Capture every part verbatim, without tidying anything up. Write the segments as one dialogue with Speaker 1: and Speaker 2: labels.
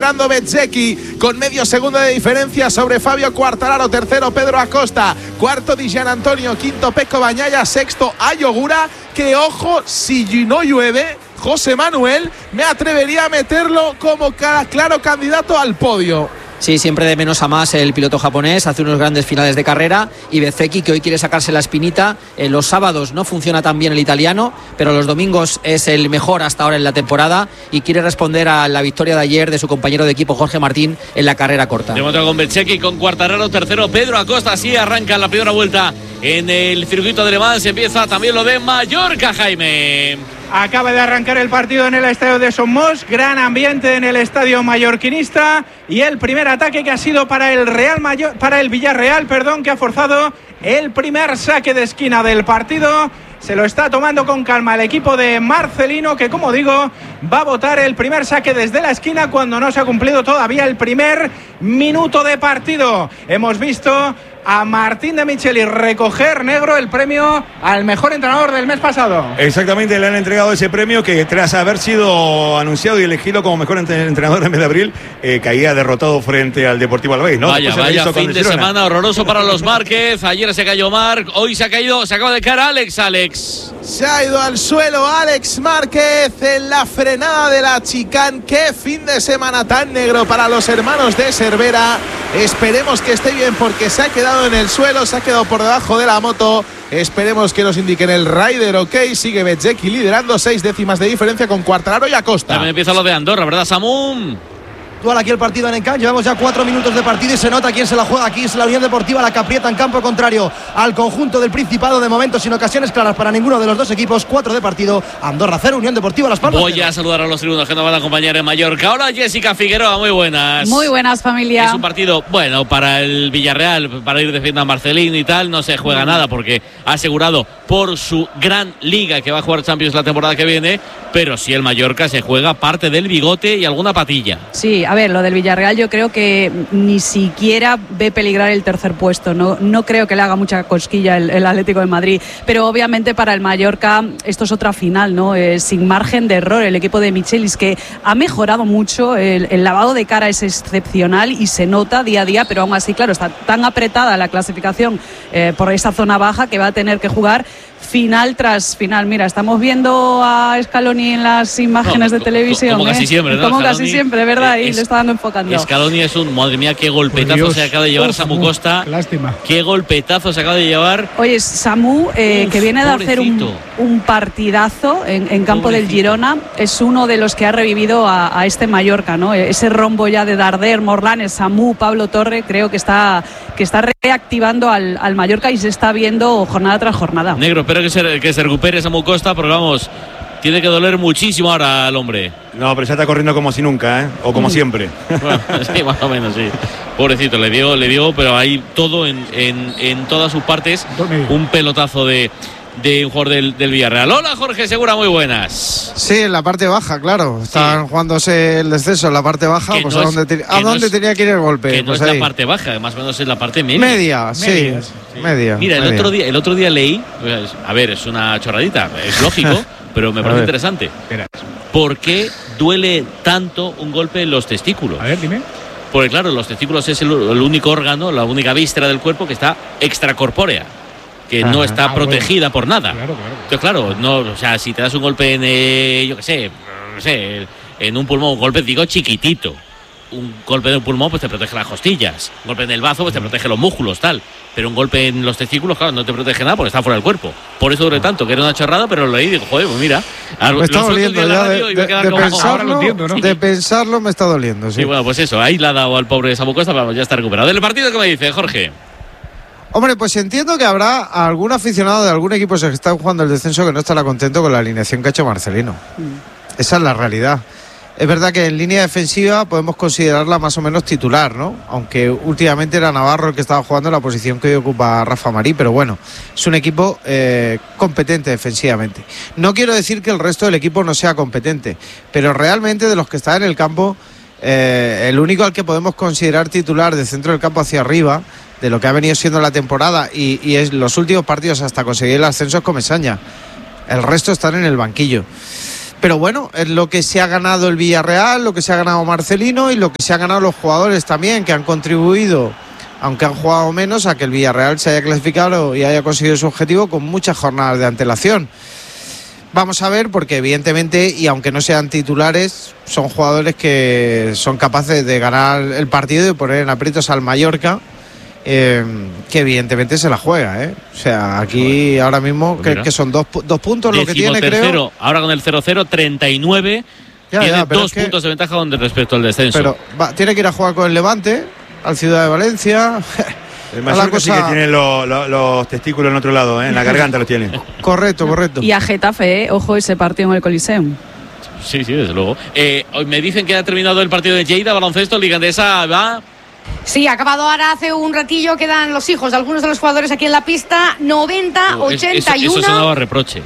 Speaker 1: liderando Bezzecchi con medio segundo de diferencia sobre Fabio Quartararo. Tercero Pedro Acosta, cuarto Di Gianantonio, quinto Pecco Bagnaia, sexto Ayogura, que ojo, si no llueve, José Manuel, me atrevería a meterlo como claro candidato al podio.
Speaker 2: Sí, siempre de menos a más el piloto japonés, hace unos grandes finales de carrera, y Bezzecchi, que hoy quiere sacarse la espinita. En los sábados no funciona tan bien el italiano, pero los domingos es el mejor hasta ahora en la temporada y quiere responder a la victoria de ayer de su compañero de equipo Jorge Martín en la carrera corta.
Speaker 3: De momento con Bezzecchi, con Quartararo tercero, Pedro Acosta. Así arranca la primera vuelta en el circuito de Le Mans. Empieza también lo de Mallorca, Jaime.
Speaker 4: Acaba de arrancar el partido en el estadio de Somos, gran ambiente en el estadio mallorquinista, y el primer ataque que ha sido para el Real Mayor, para el Villarreal, perdón, que ha forzado el primer saque de esquina del partido. Se lo está tomando con calma el equipo de Marcelino, que, como digo, va a botar el primer saque desde la esquina cuando no se ha cumplido todavía el primer minuto de partido. Hemos visto a Martín de Micheli recoger, Negro, el premio al mejor entrenador del mes pasado.
Speaker 5: Exactamente, le han entregado ese premio que, tras haber sido anunciado y elegido como mejor entrenador en mes de abril, eh, caía derrotado frente al Deportivo Alavés, ¿no?
Speaker 3: Vaya, vaya fin de semana horroroso para los Márquez. Ayer se cayó Marc, hoy se ha caído, se acaba de caer Alex, Alex.
Speaker 1: Se ha ido al suelo Alex Márquez en la frenada de la chicane. Qué fin de semana tan negro para los hermanos de Cervera. Esperemos que esté bien, porque se ha quedado en el suelo, se ha quedado por debajo de la moto. Esperemos que nos indiquen el rider, ok. Sigue Bezzecchi liderando, seis décimas de diferencia con Quartararo y Acosta.
Speaker 3: También empieza lo de Andorra, ¿verdad, Samu?
Speaker 6: Dual aquí el partido en Encamp, llevamos ya cuatro minutos de partido y se nota quién se la juega. Aquí es la Unión Deportiva, la que aprieta en campo contrario al conjunto del Principado, de momento sin ocasiones claras para ninguno de los dos equipos. Cuatro de partido, Andorra cero, Unión Deportiva Las Palmas.
Speaker 3: Voy a saludar a los tribunos que nos van a acompañar en Mallorca. Hola, Jessica Figueroa, muy buenas.
Speaker 7: Muy buenas, familia.
Speaker 3: Es un partido bueno para el Villarreal, para ir defendiendo a Marcelino y tal. No se juega nada porque ha asegurado por su gran liga que va a jugar Champions la temporada que viene, pero si el Mallorca se juega parte del bigote y alguna patilla.
Speaker 7: Sí, a ver, lo del Villarreal yo creo que ni siquiera ve peligrar el tercer puesto. No, no creo que le haga mucha cosquilla el, el Atlético de Madrid, pero obviamente para el Mallorca esto es otra final, ¿no? Eh, sin margen de error, el equipo de Michelis, que ha mejorado mucho, el, el lavado de cara es excepcional y se nota día a día, pero aún así, claro, está tan apretada la clasificación eh, por esa zona baja que va a tener que jugar final tras final. Mira, estamos viendo a Scaloni en las imágenes no, de televisión.
Speaker 3: Como, como casi siempre, ¿no?
Speaker 7: Como
Speaker 3: Scaloni,
Speaker 7: casi siempre, ¿verdad?
Speaker 3: Eh,
Speaker 7: y le está dando enfocando.
Speaker 3: Scaloni es un, madre mía, qué golpetazo se acaba de llevar. Uf, Samu Costa.
Speaker 4: Lástima.
Speaker 3: Qué golpetazo se acaba de llevar.
Speaker 7: Oye, Samu, eh, Uf, que viene de hacer un, un partidazo en, en campo pobrecito. del Girona, es uno de los que ha revivido a, a este Mallorca, ¿no? Ese rombo ya de Darder, Morlanes, Samu, Pablo Torre, creo que está, que está reactivando al, al Mallorca y se está viendo jornada tras jornada.
Speaker 3: Negro, espero que se, que se recupere Samu Costa, porque vamos, tiene que doler muchísimo ahora al hombre.
Speaker 5: No, pero ya está corriendo como si nunca, ¿eh? O como mm. siempre.
Speaker 3: Bueno, sí, más o menos, sí. Pobrecito, le dio, le dio, pero ahí todo en, en, en todas sus partes, un pelotazo de, de un jugador del, del Villarreal. Hola, Jorge Segura, muy buenas.
Speaker 8: Sí, en la parte baja, claro. Están sí. jugándose el descenso en la parte baja. Que pues no a, es, dónde, te, ¿a dónde es, tenía que ir el golpe?
Speaker 3: Que
Speaker 8: pues
Speaker 3: no es
Speaker 8: ahí.
Speaker 3: la parte baja, más o menos es la parte media.
Speaker 8: Media, sí. Media, sí. media
Speaker 3: Mira, el
Speaker 8: media.
Speaker 3: otro día, el otro día leí, pues, a ver, es una chorradita, es lógico, pero me parece interesante. ¿Por qué duele tanto un golpe en los testículos?
Speaker 4: A ver, dime.
Speaker 3: Porque claro, los testículos es el, el único órgano, la única víscera del cuerpo que está extracorpórea, que Ajá. no está ah, protegida bueno. por nada. Claro, claro. Entonces, claro, no, o sea, si te das un golpe en, eh, yo qué sé, no sé, en un pulmón, un golpe, digo, chiquitito. Un golpe de un pulmón, pues te protege las costillas. Un golpe en el bazo, pues te protege los músculos, tal. Pero un golpe en los testículos, claro, no te protege nada porque está fuera del cuerpo. Por eso duele tanto, que era una chorrada, pero lo leí y digo, joder, pues mira.
Speaker 8: Me está doliendo ya de, de, de, pensarlo, entiendo, ¿no? de pensarlo me está doliendo, sí.
Speaker 3: Y bueno, pues eso, ahí la ha dado al pobre Samu Costa, pero ya está recuperado. ¿Del partido qué me dice, Jorge?
Speaker 8: Hombre, pues entiendo que habrá algún aficionado de algún equipo que está jugando el descenso que no estará contento con la alineación que ha hecho Marcelino. Mm. Esa es la realidad. Es verdad que en línea defensiva podemos considerarla más o menos titular, ¿no? Aunque últimamente era Navarro el que estaba jugando en la posición que hoy ocupa Rafa Marí, pero bueno, es un equipo eh, competente defensivamente. No quiero decir que el resto del equipo no sea competente, pero realmente de los que están en el campo, eh, el único al que podemos considerar titular de centro del campo hacia arriba, de lo que ha venido siendo la temporada y, y es los últimos partidos hasta conseguir el ascenso, es Comesaña. El resto están en el banquillo. Pero bueno, es lo que se ha ganado el Villarreal, lo que se ha ganado Marcelino y lo que se han ganado los jugadores también, que han contribuido, aunque han jugado menos, a que el Villarreal se haya clasificado y haya conseguido su objetivo con muchas jornadas de antelación. Vamos a ver, porque evidentemente, y aunque no sean titulares, son jugadores que son capaces de ganar el partido y de poner en aprietos al Mallorca, eh, que evidentemente se la juega, ¿eh? O sea, aquí Joder. ahora mismo, pues que, que son dos, dos puntos lo que tiene, creo.
Speaker 3: Ahora con el cero cero, treinta y nueve, ya, tiene ya, dos es puntos que, de ventaja con respecto al descenso.
Speaker 8: Pero va, tiene que ir a jugar con el Levante, al Ciudad de Valencia.
Speaker 5: El Mallorca cosa... sí que tiene lo, lo, los testículos en otro lado, ¿eh? En la garganta los tiene.
Speaker 8: Correcto, correcto.
Speaker 7: Y a Getafe, ¿eh? Ojo ese partido en el Coliseum.
Speaker 3: Sí, sí, desde luego. Eh, me dicen que ha terminado el partido de Lleida, baloncesto, Liga Endesa va...
Speaker 9: Sí, ha acabado ahora hace un ratillo, quedan los hijos de algunos de los jugadores aquí en la pista, noventa ochenta y uno.
Speaker 3: Eso, eso sonaba reproche.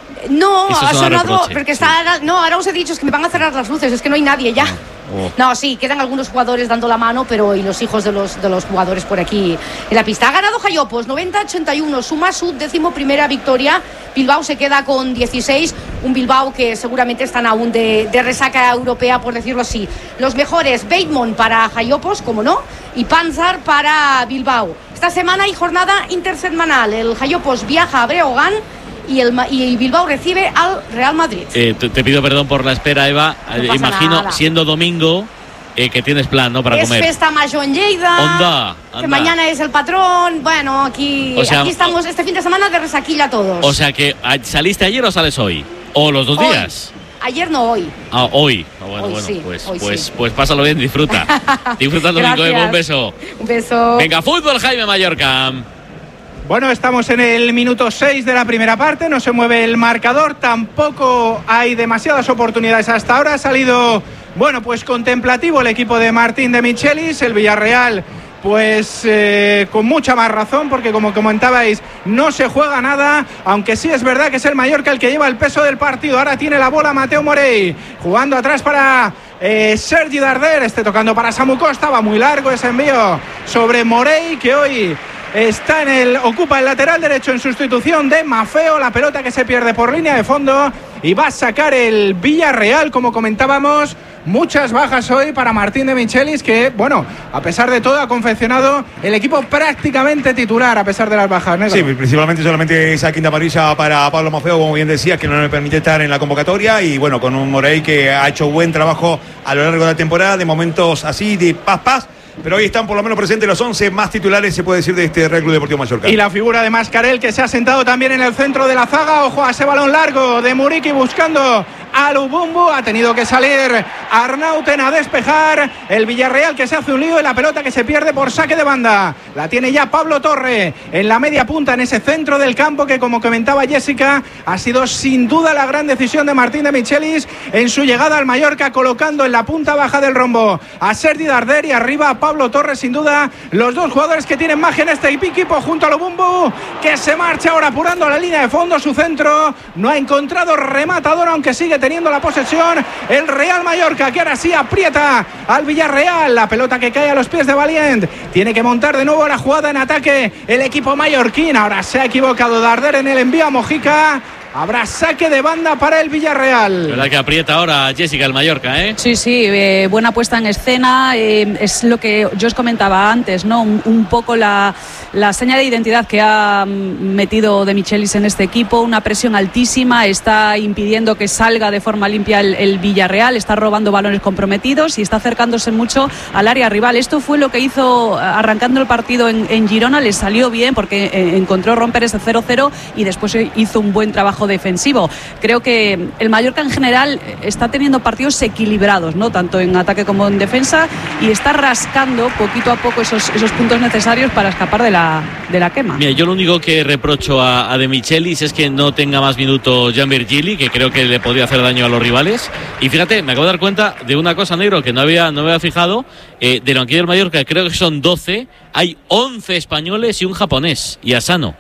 Speaker 9: No,
Speaker 3: eso
Speaker 9: ha sonado,
Speaker 3: reproche,
Speaker 9: porque
Speaker 3: sí.
Speaker 9: está, no, ahora os he dicho, es que me van a cerrar las luces, es que no hay nadie ya. Oh. No, sí, quedan algunos jugadores dando la mano, pero y los hijos de los, de los jugadores por aquí en la pista. Ha ganado Jayopos, noventa ochenta y uno, suma su décimo primera victoria. Bilbao se queda con dieciséis, un Bilbao que seguramente están aún de, de resaca europea, por decirlo así. Los mejores, Bateman para Jayopos, como no, y Panzar para Bilbao. Esta semana hay jornada intersemanal, el Jayopos viaja a Breogán y, el, y Bilbao recibe al Real Madrid.
Speaker 3: Eh, te, te pido perdón por la espera, Eva. No Imagino, nada. siendo domingo, eh, que tienes plan, ¿no? Para
Speaker 9: es
Speaker 3: comer.
Speaker 9: Es festa mayor en Lleida.
Speaker 3: Onda, anda.
Speaker 9: Que mañana es el patrón. Bueno, aquí, o sea, aquí estamos este fin de semana de resaquilla todos.
Speaker 3: O sea que, ¿saliste ayer o sales hoy? ¿O los dos
Speaker 9: hoy.
Speaker 3: días?
Speaker 9: Ayer no, hoy.
Speaker 3: Ah, hoy. Ah, bueno,
Speaker 9: hoy
Speaker 3: bueno,
Speaker 9: sí,
Speaker 3: pues,
Speaker 9: hoy
Speaker 3: pues,
Speaker 9: sí.
Speaker 3: pues pásalo bien, disfruta. Disfruta el domingo, Eva, un beso.
Speaker 9: Un beso.
Speaker 3: Venga, fútbol, Jaime Mallorca.
Speaker 4: Bueno, estamos en el minuto seis de la primera parte, no se mueve el marcador, tampoco hay demasiadas oportunidades hasta ahora. Ha salido, bueno, pues contemplativo el equipo de Martín de Michelis, el Villarreal, pues eh, con mucha más razón, porque como comentabais, no se juega nada, aunque sí es verdad que es el Mallorca el que lleva el peso del partido. Ahora tiene la bola Mateo Morey, jugando atrás para eh, Sergi Darder, este tocando para Samu Costa, va muy largo ese envío sobre Morey, que hoy está en el, ocupa el lateral derecho en sustitución de Mafeo. La pelota que se pierde por línea de fondo y va a sacar el Villarreal, como comentábamos. Muchas bajas hoy para Martín de Michelis, que, bueno, a pesar de todo ha confeccionado el equipo prácticamente titular a pesar de las bajas, ¿no?
Speaker 5: Sí, principalmente solamente esa quinta amarilla para Pablo Mafeo, como bien decía, que no le permite estar en la convocatoria, y bueno, con un Morey que ha hecho buen trabajo a lo largo de la temporada, de momentos así de paz, paz. Pero hoy están por lo menos presentes los once más titulares, se puede decir, de este Real Club Deportivo Mallorca.
Speaker 4: Y la figura de Mascarell, que se ha sentado también en el centro de la zaga. Ojo a ese balón largo de Muriqui buscando a Lubumbu. Ha tenido que salir Arnauten a despejar. El Villarreal que se hace un lío y la pelota que se pierde por saque de banda. La tiene ya Pablo Torre en la media punta, en ese centro del campo, que, como comentaba Jessica, ha sido sin duda la gran decisión de Martín de Michelis en su llegada al Mallorca, colocando en la punta baja del rombo a Sergi Darder y arriba a Pablo Torres, sin duda los dos jugadores que tienen magia en este equipo, junto a Lubumbu, que se marcha ahora apurando a la línea de fondo. Su centro no ha encontrado rematador, aunque sigue teniendo la posesión el Real Mallorca, que ahora sí aprieta al Villarreal. La pelota que cae a los pies de Valient, tiene que montar de nuevo la jugada en ataque el equipo mallorquín. Ahora se ha equivocado Darder en el envío a Mojica. Habrá saque de banda para el Villarreal.
Speaker 3: La verdad que aprieta ahora Jessica el Mallorca, ¿eh?
Speaker 7: Sí, sí, eh, buena puesta en escena. Eh, es lo que yo os comentaba antes, ¿no? Un, un poco la, la seña de identidad que ha metido de Michelis en este equipo. Una presión altísima, está impidiendo que salga de forma limpia el, el Villarreal, está robando balones comprometidos y está acercándose mucho al área rival. Esto fue lo que hizo arrancando el partido en, en Girona. Le salió bien porque eh, encontró romper ese cero cero y después hizo un buen trabajo defensivo. Creo que el Mallorca en general está teniendo partidos equilibrados, ¿no? Tanto en ataque como en defensa, y está rascando poquito a poco esos, esos puntos necesarios para escapar de la, de la quema.
Speaker 3: Mira, yo lo único que reprocho a, a De Michelis es que no tenga más minutos Jan Virgili, que creo que le podría hacer daño a los rivales. Y fíjate, me acabo de dar cuenta de una cosa, negro, que no había, no me había fijado. Eh, del banquillo del Mallorca, creo que son doce, hay once españoles y un japonés, y Asano.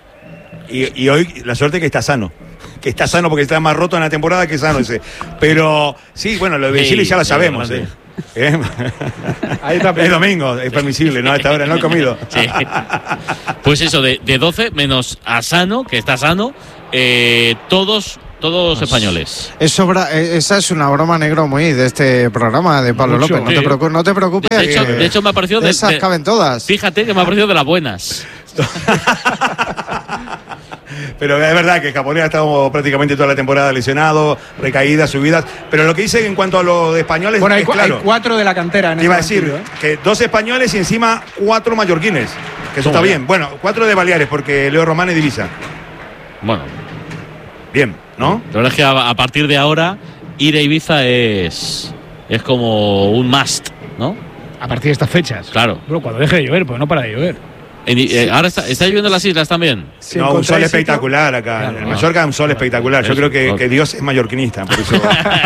Speaker 5: Y, y hoy la suerte es que está sano. Que está sano, porque está más roto en la temporada que sano ese. Pero sí, bueno, lo de Chile ya lo sabemos. ¿eh? ¿Eh? Ahí está, es domingo, es permisible, ¿no? A esta hora no he comido.
Speaker 3: Sí. Pues eso, de, de doce menos Asano, que está sano, eh, todos todos pues, españoles.
Speaker 8: Es sobra, esa es una broma negro muy de este programa de Pablo Mucho, López. No, sí. te preocupes, no te preocupes.
Speaker 3: De hecho, de hecho me ha parecido de,
Speaker 8: esas
Speaker 3: de,
Speaker 8: caben todas.
Speaker 3: Fíjate que me ha parecido de las buenas.
Speaker 5: Pero es verdad que Japón ha estado prácticamente toda la temporada lesionado, recaídas, subidas. Pero lo que dice en cuanto a lo de españoles.
Speaker 4: Bueno, hay,
Speaker 5: es claro.
Speaker 4: hay cuatro de la cantera. En
Speaker 5: Te iba a decir ¿eh? que dos españoles y encima cuatro mallorquines. Que eso está bien. Bueno, cuatro de Baleares, porque Leo Román es divisa.
Speaker 3: Bueno.
Speaker 5: Bien, ¿no?
Speaker 3: La verdad es que a, a partir de ahora, ir a Ibiza es, es como un must, ¿no?
Speaker 4: A partir de estas fechas.
Speaker 3: Claro.
Speaker 4: Bueno, cuando deje de llover, pues no para de llover.
Speaker 3: En, eh, sí. Ahora está, está lloviendo en las islas también.
Speaker 5: Sí, no, un sol espectacular acá. Claro, en no. Mallorca un sol espectacular. Yo creo que, que Dios es mallorquinista, por eso.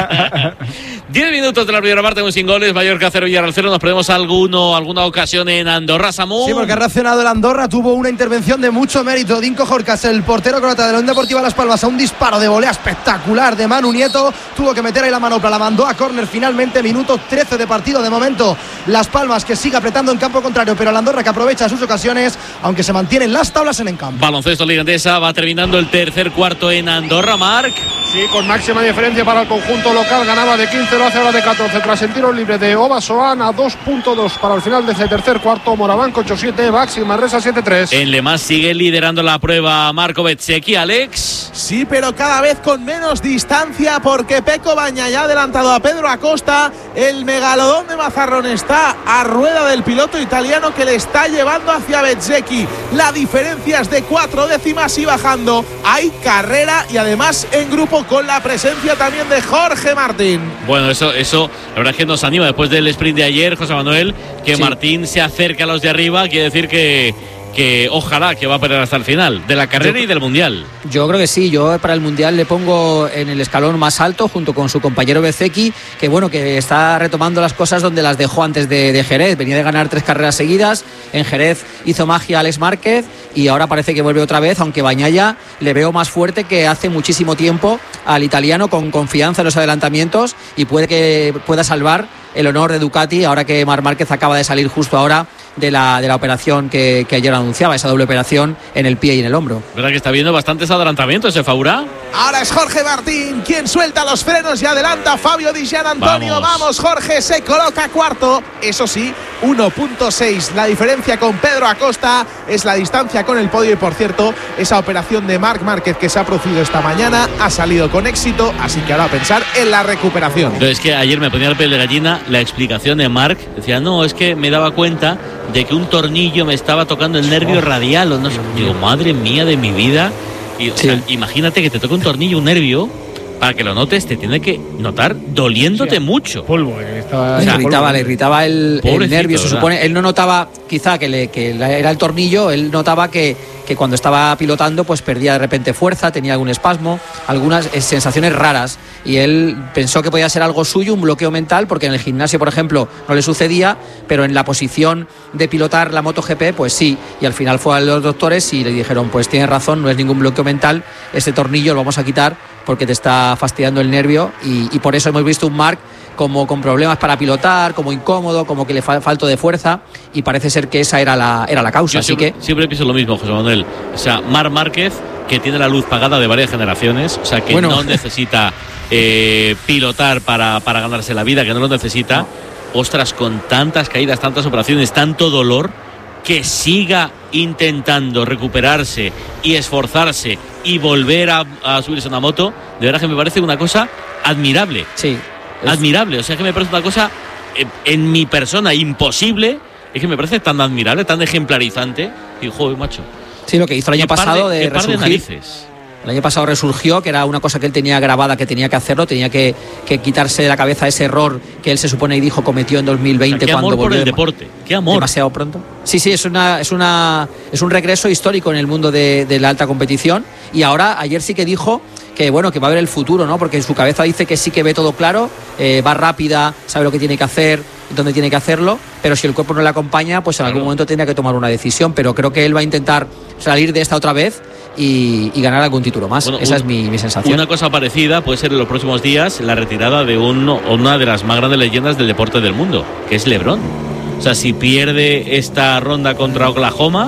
Speaker 3: Diez minutos de la primera parte, un sin goles. Mallorca cero, Villarreal cero. Nos perdemos alguno, alguna ocasión en Andorra, Samu.
Speaker 6: Sí, porque ha reaccionado el Andorra. Tuvo una intervención de mucho mérito. Dinko Jorcas, el portero croata de la Unión Deportiva Las Palmas, a un disparo de volea espectacular de Manu Nieto. Tuvo que meter ahí la manopla, la mandó a córner finalmente. Minuto trece de partido de momento. Las Palmas que sigue apretando en campo contrario, pero el Andorra que aprovecha sus ocasiones, aunque se mantienen las tablas en el campo.
Speaker 3: Baloncesto Liga Endesa, va terminando el tercer cuarto en Andorra, Marc.
Speaker 10: Sí, con máxima diferencia para el conjunto local. Ganaba de quince, lo hace ahora de catorce. Tras el tiro libre de Obasoan a dos punto dos para el final de ese tercer cuarto. Morabanco ocho siete, Baxi Manresa siete tres.
Speaker 3: En Le Mans sigue liderando la prueba Marco Bezzecchi, Alex.
Speaker 1: Sí, pero cada vez con menos distancia, porque Pecco Bagnaia ha adelantado a Pedro Acosta. El megalodón de Mazarrón está a rueda del piloto italiano que le está llevando hacia Bezzecchi. La diferencia es de cuatro décimas y bajando. Hay carrera y además en grupo con la presencia también de Jorge Martín.
Speaker 3: Bueno, eso, eso la verdad es que nos anima después del sprint de ayer, José Manuel, que sí. Martín se acerque a los de arriba. Quiere decir que, que ojalá que va a pelear hasta el final de la carrera yo, y del Mundial.
Speaker 2: Yo creo que sí, yo para el Mundial le pongo en el escalón más alto junto con su compañero Bezzecchi, que bueno, que está retomando las cosas donde las dejó antes de, de Jerez. Venía de ganar tres carreras seguidas, en Jerez hizo magia Alex Márquez y ahora parece que vuelve otra vez, aunque Bagnaia le veo más fuerte que hace muchísimo tiempo al italiano, con confianza en los adelantamientos, y puede que pueda salvar el honor de Ducati ahora que Marc Márquez acaba de salir justo ahora de la, de la operación que, que ayer anunciaba, esa doble operación en el pie y en el hombro.
Speaker 3: ¿Verdad que está viendo bastantes adelantamientos ese Faura?
Speaker 1: Ahora es Jorge Martín quien suelta los frenos y adelanta a Fabio Di Gianantonio. Vamos. Vamos, Jorge, se coloca cuarto. Eso sí, uno punto seis. La diferencia con Pedro Acosta es la distancia con el podio. Y por cierto, esa operación de Marc Márquez que se ha producido esta mañana ha salido con éxito. Así que ahora a pensar en la recuperación.
Speaker 3: Entonces, es que ayer me ponía el piel de gallina la explicación de Marc. Decía, no, es que me daba cuenta de que un tornillo me estaba tocando el nervio oh. radial. O no sé. Digo, madre mía de mi vida. Y, o sí. sea, imagínate que te toca un tornillo, un nervio, para que lo notes, te tiene que notar doliéndote sí, mucho.
Speaker 4: Polvo, eh, estaba
Speaker 2: le, irritaba, polvo. le irritaba el, el nervio, se supone. Él no notaba, quizá que, le, que era el tornillo, él notaba que, que cuando estaba pilotando, pues perdía de repente fuerza, tenía algún espasmo, algunas eh, sensaciones raras. Y él pensó que podía ser algo suyo, un bloqueo mental, porque en el gimnasio, por ejemplo, no le sucedía, pero en la posición de pilotar la MotoGP, pues sí. Y al final fue a los doctores y le dijeron, pues tienes razón, no es ningún bloqueo mental, este tornillo lo vamos a quitar porque te está fastidiando el nervio. Y, y por eso hemos visto un Marc como con problemas para pilotar, como incómodo, como que le fa- falto de fuerza, y parece ser que esa era la, era la causa.
Speaker 3: Yo
Speaker 2: así
Speaker 3: siempre,
Speaker 2: que
Speaker 3: siempre pienso lo mismo, José Manuel. O sea, Marc Márquez, que tiene la luz pagada de varias generaciones, o sea, que bueno. no necesita eh, pilotar para, para ganarse la vida, que no lo necesita. No. Ostras, con tantas caídas, tantas operaciones, tanto dolor, que siga intentando recuperarse y esforzarse y volver a, a subirse a una moto, de verdad que me parece una cosa admirable.
Speaker 2: Sí. Es...
Speaker 3: Admirable, o sea que me parece una cosa en, en mi persona imposible, es que me parece tan admirable, tan ejemplarizante. Y joder, macho.
Speaker 2: Sí, lo que hizo el año pasado de, de resurgir.
Speaker 3: De
Speaker 2: el año pasado resurgió, que era una cosa que él tenía grabada, que tenía que hacerlo, tenía que, que quitarse de la cabeza ese error que él se supone y dijo cometió en dos mil veinte.
Speaker 3: O sea, qué
Speaker 2: cuando
Speaker 3: amor
Speaker 2: volvió
Speaker 3: por el deporte, qué amor.
Speaker 2: Demasiado pronto. Sí, sí, es una, es una, es un regreso histórico en el mundo de, de la alta competición. Y ahora, ayer sí que dijo que bueno, que va a ver el futuro, ¿no? Porque en su cabeza dice que sí que ve todo claro, eh, va rápida, sabe lo que tiene que hacer, dónde tiene que hacerlo, pero si el cuerpo no le acompaña, pues en algún momento tendrá que tomar una decisión. Pero creo que él va a intentar salir de esta otra vez y, y ganar algún título más. Bueno, esa un, es mi, mi sensación.
Speaker 3: Una cosa parecida puede ser en los próximos días la retirada de un, una de las más grandes leyendas del deporte del mundo, que es LeBron. O sea, si pierde esta ronda contra Oklahoma,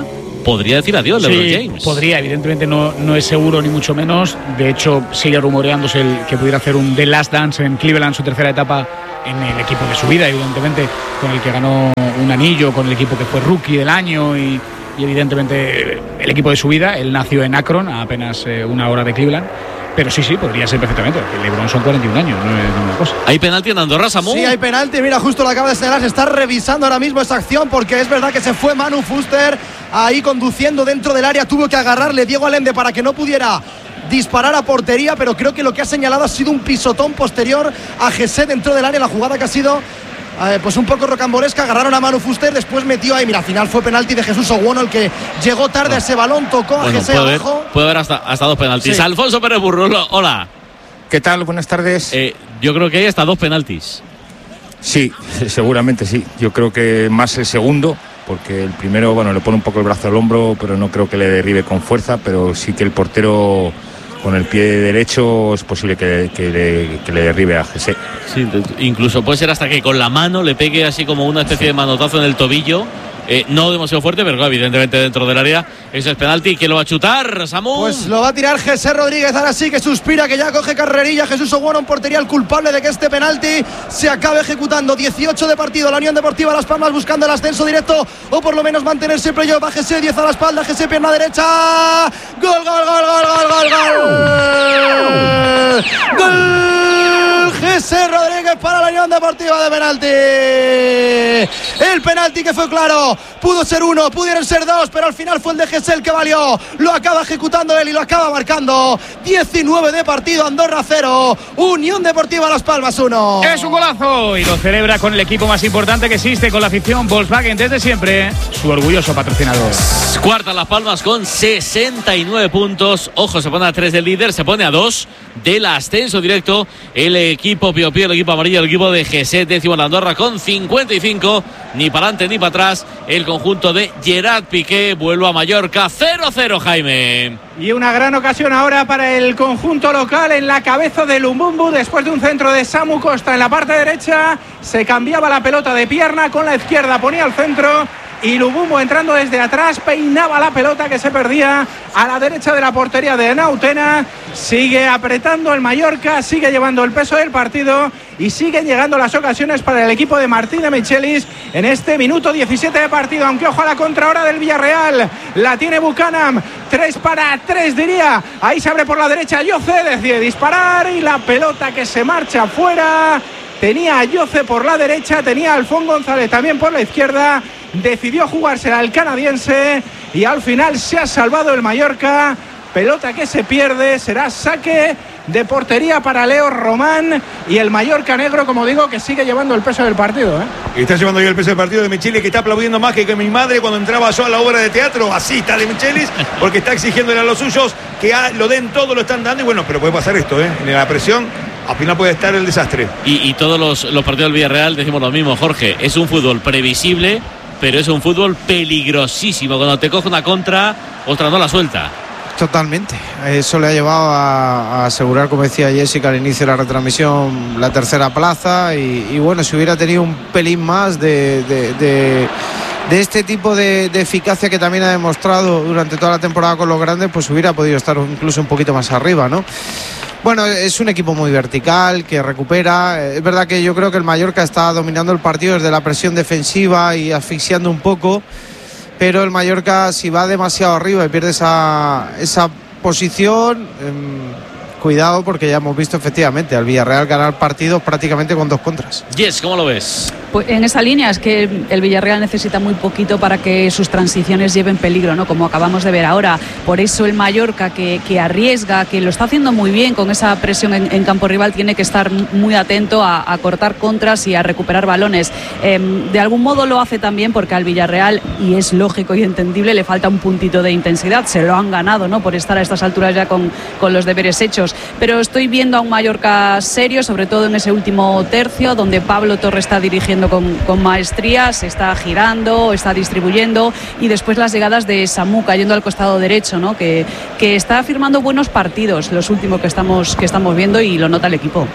Speaker 3: podría decir adiós
Speaker 11: sí,
Speaker 3: LeBron James.
Speaker 11: Podría, evidentemente no, no es seguro ni mucho menos. De hecho, sigue rumoreándose el que pudiera hacer un The Last Dance en Cleveland, su tercera etapa en el equipo de su vida, evidentemente, con el que ganó un anillo, con el equipo que fue rookie del año y, y evidentemente el equipo de su vida. Él nació en Akron, a apenas eh, una hora de Cleveland. Pero sí, sí, podría ser perfectamente. El LeBron son cuarenta y un años, no es ninguna cosa.
Speaker 3: ¿Hay penalti en Andorra, Samu?
Speaker 6: Sí, hay penalti. Mira, justo lo acaba de señalar. Se está revisando ahora mismo esa acción porque es verdad que se fue Manu Fuster ahí conduciendo dentro del área. Tuvo que agarrarle Diego Allende para que no pudiera disparar a portería, pero creo que lo que ha señalado ha sido un pisotón posterior a Gesé dentro del área. La jugada que ha sido Eh, pues un poco rocambolesca. Agarraron a Manu Fuster, después metió ahí, mira, al final fue penalti de Jesús Oguono, el que llegó tarde a ese balón, tocó
Speaker 3: bueno,
Speaker 6: a Gesé
Speaker 3: puede
Speaker 6: abajo.
Speaker 3: Haber, puede haber hasta, hasta dos penaltis.
Speaker 6: Sí.
Speaker 3: Alfonso Pérez Burro, hola.
Speaker 12: ¿Qué tal? Buenas tardes.
Speaker 3: Eh, yo creo que hay hasta dos penaltis.
Speaker 12: Sí, seguramente sí. Yo creo que más el segundo, porque el primero, bueno, le pone un poco el brazo al hombro, pero no creo que le derribe con fuerza, pero sí que el portero con el pie derecho es posible que, que, le, que le derribe a Gesé.
Speaker 3: Sí, incluso puede ser hasta que con la mano le pegue así como una especie de manotazo en el tobillo. Eh, no demasiado fuerte, pero claro, evidentemente dentro del área. Ese es penalti. ¿Quién lo va a chutar, Samu?
Speaker 6: Pues lo va a tirar Gesé Rodríguez. Ahora sí que suspira, que ya coge carrerilla. Jesús Oguono en portería, el culpable de que este penalti se acabe ejecutando. dieciocho de partido. La Unión Deportiva Las Palmas buscando el ascenso directo o por lo menos mantenerse playoff. Va Gesé, diez a la espalda. Gesé, pierna derecha. Gol, gol, gol, gol, gol, gol, gol. Gol. Gesé Rodríguez para la Unión Deportiva de penalti. El penalti que fue claro. Pudo ser uno, pudieron ser dos, pero al final fue el de Gesé el que valió. Lo acaba ejecutando él y lo acaba marcando. diecinueve de partido, Andorra cero, Unión Deportiva Las Palmas uno.
Speaker 11: Es un golazo y lo celebra con el equipo más importante que existe, con la afición Volkswagen desde siempre, su orgulloso patrocinador.
Speaker 3: Cuarta Las Palmas con sesenta y nueve puntos. Ojo, se pone a tres del líder, se pone a dos del ascenso directo. El equipo Pío Pío, el equipo amarillo, el equipo de Gesé, décimo en Andorra con cincuenta y cinco. Ni para adelante ni para atrás. El conjunto de Gerard Piqué vuelve a Mallorca cero cero, Jaime.
Speaker 4: Y una gran ocasión ahora para el conjunto local en la cabeza de Lumbumbu, después de un centro de Samu Costa en la parte derecha. Se cambiaba la pelota de pierna, con la izquierda ponía el centro y Lumbumbu, entrando desde atrás, peinaba la pelota que se perdía a la derecha de la portería de Nautena. Sigue apretando el Mallorca, sigue llevando el peso del partido y siguen llegando las ocasiones para el equipo de Martín de Michelis en este minuto diecisiete de partido, aunque ojo a la contrahora del Villarreal. La tiene Buchanan, tres para tres diría. Ahí se abre por la derecha Yoce, decide disparar y la pelota que se marcha fuera. Tenía a Yoce por la derecha, tenía a Alfón González también por la izquierda. Decidió jugársela al canadiense y al final se ha salvado el Mallorca. Pelota que se pierde, será saque de portería para Leo Román y el Mallorca negro, como digo, que sigue llevando el peso del partido, ¿eh?
Speaker 5: Y está llevando ya el peso del partido de Michelis, que está aplaudiendo más que, que mi madre cuando entraba yo a la obra de teatro. Así está de Michelis, porque está exigiéndole a los suyos que a, lo den todo, lo están dando. Y bueno, pero puede pasar esto, ¿eh? En la presión, al final puede estar el desastre.
Speaker 3: Y, y todos los, los partidos del Villarreal decimos lo mismo, Jorge. Es un fútbol previsible, pero es un fútbol peligrosísimo. Cuando te coge una contra, otra no la suelta.
Speaker 8: Totalmente, eso le ha llevado a, a asegurar, como decía Jessica al inicio de la retransmisión, la tercera plaza y, y bueno, si hubiera tenido un pelín más de, de, de, de este tipo de, de eficacia que también ha demostrado durante toda la temporada con los grandes, pues hubiera podido estar incluso un poquito más arriba, ¿no? Bueno, es un equipo muy vertical, que recupera. Es verdad que yo creo que el Mallorca está dominando el partido desde la presión defensiva y asfixiando un poco. Pero el Mallorca, si va demasiado arriba y pierde esa, esa posición, eh, cuidado, porque ya hemos visto efectivamente al Villarreal ganar partidos prácticamente con dos contras.
Speaker 3: Yes, ¿cómo lo ves?
Speaker 7: Pues en esa línea es que el Villarreal necesita muy poquito para que sus transiciones lleven peligro, ¿no? Como acabamos de ver ahora. Por eso el Mallorca, que, que arriesga, que lo está haciendo muy bien con esa presión en, en campo rival, tiene que estar muy atento a, a cortar contras y a recuperar balones. Eh, de algún modo lo hace también porque al Villarreal, y es lógico y entendible, le falta un puntito de intensidad. Se lo han ganado, ¿no? Por estar a estas alturas ya con, con los deberes hechos. Pero estoy viendo a un Mallorca serio, sobre todo en ese último tercio, donde Pablo Torre está dirigiendo Con, con maestría, se está girando, está distribuyendo, y después las llegadas de Samu cayendo al costado derecho, ¿no? que, que está firmando buenos partidos, los últimos que estamos, que estamos viendo, y lo nota el equipo.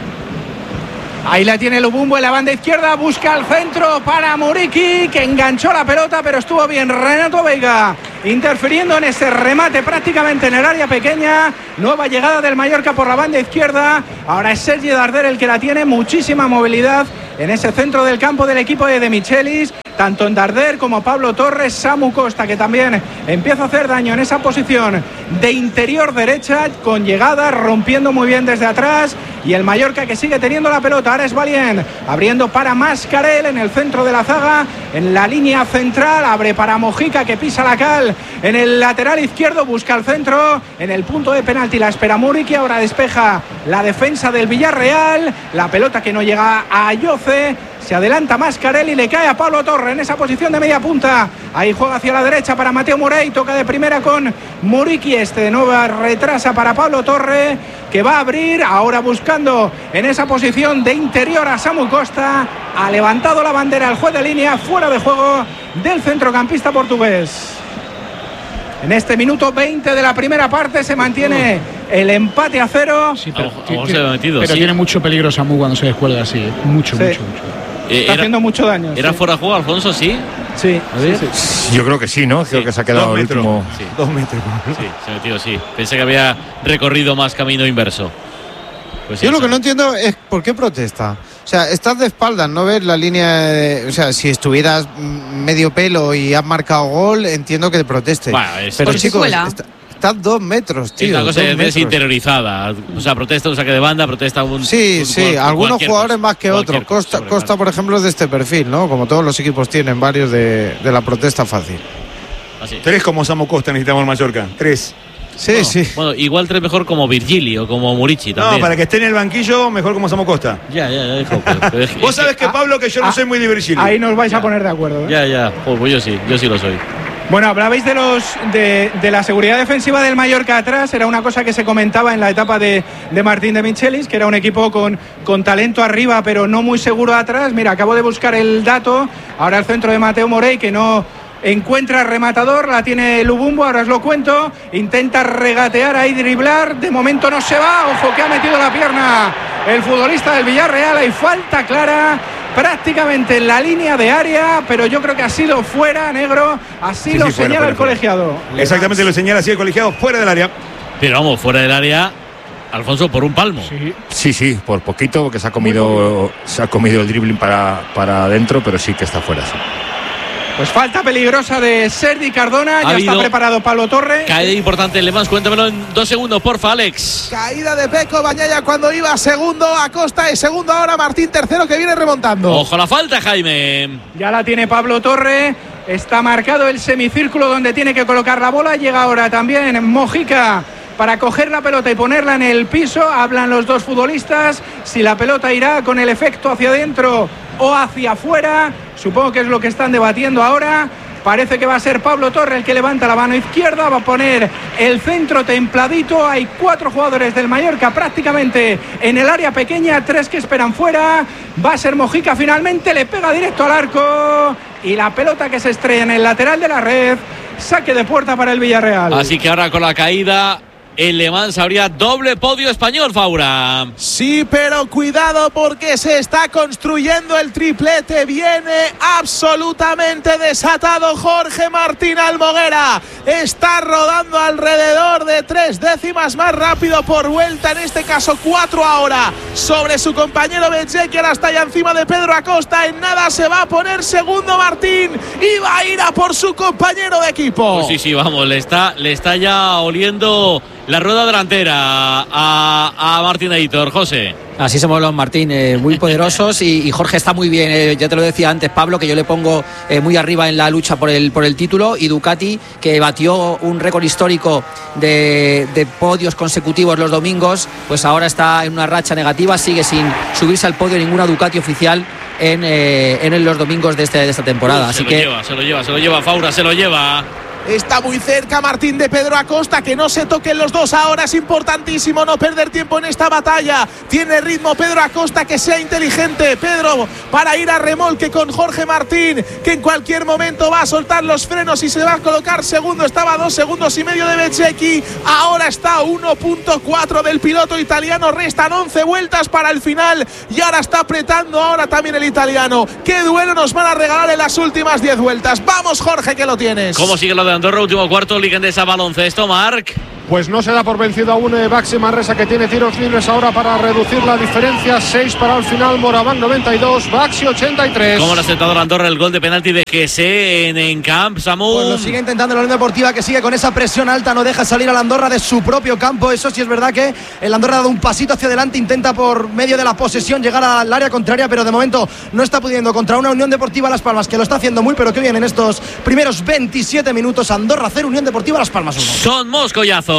Speaker 4: Ahí la tiene Lumbumbu en la banda izquierda, busca el centro para Muriqui, que enganchó la pelota, pero estuvo bien Renato Veiga interfiriendo en ese remate prácticamente en el área pequeña. Nueva llegada del Mallorca por la banda izquierda. Ahora es Sergi Darder el que la tiene, muchísima movilidad en ese centro del campo del equipo de De Michelis, tanto en Darder como Pablo Torres. Samu Costa, que también empieza a hacer daño en esa posición de interior derecha, con llegada, rompiendo muy bien desde atrás, y el Mallorca que sigue teniendo la pelota. Ahora es Valien, abriendo para Mascarell en el centro de la zaga, en la línea central, abre para Mojica, que pisa la cal en el lateral izquierdo, busca el centro, en el punto de penalti la espera Muriqui, ahora despeja la defensa del Villarreal, la pelota que no llega a Ayoce, se adelanta Mascarell y le cae a Pablo Torre en esa posición de media punta. Ahí juega hacia la derecha para Mateo Morey, toca de primera con Muriqui, este de nuevo retrasa para Pablo Torre, que va a abrir, ahora buscando en esa posición de interior a Samu Costa. Ha levantado la bandera el juez de línea, fuera de juego del centrocampista portugués. En este minuto veinte de la primera parte se mantiene el empate a cero.
Speaker 11: Sí, pero,
Speaker 3: a, a, se ha metido,
Speaker 11: pero
Speaker 3: sí.
Speaker 11: Tiene mucho peligro Samu cuando se descuelga así, ¿eh? Mucho,
Speaker 4: sí.
Speaker 11: mucho, mucho.
Speaker 4: Eh, Está era, haciendo mucho daño.
Speaker 3: ¿Era
Speaker 4: sí.
Speaker 3: fuera de juego, Alfonso? Sí.
Speaker 4: Sí, sí,
Speaker 12: sí. Yo creo que sí, ¿no? Creo sí. que se ha quedado
Speaker 5: Dos
Speaker 12: el
Speaker 5: metros.
Speaker 12: último.
Speaker 3: Sí.
Speaker 5: Dos metros.
Speaker 3: Sí, se ha metido, sí. Pensé que había recorrido más camino inverso. Pues
Speaker 8: Yo
Speaker 3: eso.
Speaker 8: lo que no entiendo es por qué protesta. O sea, estás de espaldas, no ves la línea de, o sea, si estuvieras medio pelo y has marcado gol, entiendo que te proteste.
Speaker 3: Bueno, es,
Speaker 8: pero
Speaker 7: por
Speaker 8: chicos,
Speaker 7: escuela.
Speaker 8: está, estás dos metros, tío.
Speaker 3: Es una cosa
Speaker 8: dos
Speaker 3: desinteriorizada. O sea, protesta un saque de banda, protesta un.
Speaker 8: Sí,
Speaker 3: un,
Speaker 8: sí,
Speaker 3: un,
Speaker 8: algunos jugadores
Speaker 3: cosa,
Speaker 8: más que otros. Costa,
Speaker 3: cosa,
Speaker 8: Costa, por ejemplo, es de este perfil, ¿no? Como todos los equipos tienen varios de, de la protesta fácil.
Speaker 3: Así.
Speaker 5: Tres como Samu Costa necesitamos en Mallorca. Tres.
Speaker 8: Sí,
Speaker 3: bueno,
Speaker 8: sí.
Speaker 3: Bueno, igual tres mejor como Virgili o como Muriqui también.
Speaker 5: No, para que esté en el banquillo, mejor como Samu Costa.
Speaker 3: Ya, ya, ya dijo. Pero, pero es,
Speaker 5: Vos sabés que,
Speaker 4: ah,
Speaker 5: Pablo, que yo no
Speaker 4: ah,
Speaker 5: soy muy de Virgili.
Speaker 4: Ahí nos vais
Speaker 3: ya.
Speaker 4: a poner de acuerdo, ¿eh?
Speaker 3: Ya, ya. Pues, pues yo sí, yo sí lo soy.
Speaker 4: Bueno, hablabais de los de, de la seguridad defensiva del Mallorca atrás. Era una cosa que se comentaba en la etapa de, de Martín de Michelis, que era un equipo con, con talento arriba, pero no muy seguro atrás. Mira, acabo de buscar el dato. Ahora el centro de Mateo Morey, que no encuentra rematador, la tiene Lubumbo, ahora os lo cuento. Intenta regatear ahí, driblar. De momento no se va. Ojo que ha metido la pierna el futbolista del Villarreal. Hay falta clara prácticamente en la línea de área, pero yo creo que ha sido fuera, negro. Así
Speaker 5: Sí,
Speaker 4: lo
Speaker 5: sí, fuera,
Speaker 4: señala
Speaker 5: fuera,
Speaker 4: el
Speaker 5: fuera.
Speaker 4: colegiado.
Speaker 5: Exactamente, lo señala así el colegiado, fuera del área.
Speaker 3: Pero vamos, fuera del área, Alfonso, por un palmo.
Speaker 11: Sí.
Speaker 12: Sí, sí, por poquito, porque se ha comido, se ha comido el dribbling para, para adentro, pero sí que está fuera. Sí.
Speaker 4: Pues falta peligrosa de Sergi Cardona. Ya está preparado Pablo Torre.
Speaker 3: Caída importante en Le Mans. Cuéntamelo en dos segundos, porfa, Alex.
Speaker 1: Caída de Peco Bañaya cuando iba segundo. Acosta es segundo ahora. Martín tercero, que viene remontando.
Speaker 3: Ojo la falta, Jaime.
Speaker 4: Ya la tiene Pablo Torre. Está marcado el semicírculo donde tiene que colocar la bola. Llega ahora también Mojica para coger la pelota y ponerla en el piso. Hablan los dos futbolistas si la pelota irá con el efecto hacia adentro o hacia afuera. Supongo que es lo que están debatiendo ahora. Parece que va a ser Pablo Torre el que levanta la mano izquierda, va a poner el centro templadito. Hay cuatro jugadores del Mallorca prácticamente en el área pequeña, tres que esperan fuera. Va a ser Mojica finalmente, le pega directo al arco y la pelota que se estrella en el lateral de la red. Saque de puerta para el Villarreal.
Speaker 3: Así que ahora con la caída en Le Mans habría doble podio español, Faura.
Speaker 1: Sí, pero cuidado porque se está construyendo el triplete. Viene absolutamente desatado Jorge Martín Almoguera. Está rodando alrededor de tres décimas más rápido por vuelta. En este caso cuatro ahora sobre su compañero Becek, que ahora está ya encima de Pedro Acosta. En nada se va a poner segundo Martín y va a ir a por su compañero de equipo.
Speaker 3: Pues sí, sí, vamos, le está, le está ya oliendo la rueda delantera a, a Martín Aitor. José.
Speaker 2: Así somos los Martín, eh, muy poderosos y, y Jorge está muy bien, eh, ya te lo decía antes Pablo, que yo le pongo eh, muy arriba en la lucha por el, por el título, y Ducati, que batió un récord histórico de, de podios consecutivos los domingos, pues ahora está en una racha negativa, sigue sin subirse al podio ninguna Ducati oficial en, eh, en los domingos de, este, de esta temporada.
Speaker 3: Uh,
Speaker 2: Así
Speaker 3: se lo
Speaker 2: que
Speaker 3: lleva, se lo lleva, se lo lleva Faura, se lo lleva.
Speaker 1: Está muy cerca Martín de Pedro Acosta, que no se toquen los dos ahora. Es importantísimo no perder tiempo en esta batalla. Tiene ritmo Pedro Acosta, que sea inteligente Pedro para ir a remolque con Jorge Martín, que en cualquier momento va a soltar los frenos y se va a colocar segundo. Estaba a dos segundos y medio de Bececchi, ahora está a uno punto cuatro del piloto italiano. Restan once vueltas para el final y ahora está apretando ahora también el italiano. Qué duelo nos van a regalar en las últimas diez vueltas. Vamos, Jorge, que lo tienes.
Speaker 3: ¿Cómo sigue lo de Andorra, último cuarto, Liga Endesa baloncesto, Marc.
Speaker 10: Pues no se da por vencido aún eh, Baxi Manresa, que tiene tiros libres ahora para reducir la diferencia. seis para el final, Moraván noventa y dos, Baxi ochenta y tres.
Speaker 3: ¿Cómo le ha sentado Andorra el gol de penalti de Gese en, en Camp, Samu?
Speaker 6: Pues lo sigue intentando la Unión Deportiva, que sigue con esa presión alta, no deja salir a la Andorra de su propio campo. Eso sí es verdad que el Andorra ha dado un pasito hacia adelante, intenta por medio de la posesión llegar al área contraria, pero de momento no está pudiendo contra una Unión Deportiva Las Palmas que lo está haciendo muy, pero que bien en estos primeros veintisiete minutos. Andorra cero, Unión Deportiva Las Palmas uno.
Speaker 3: Son moscollazos.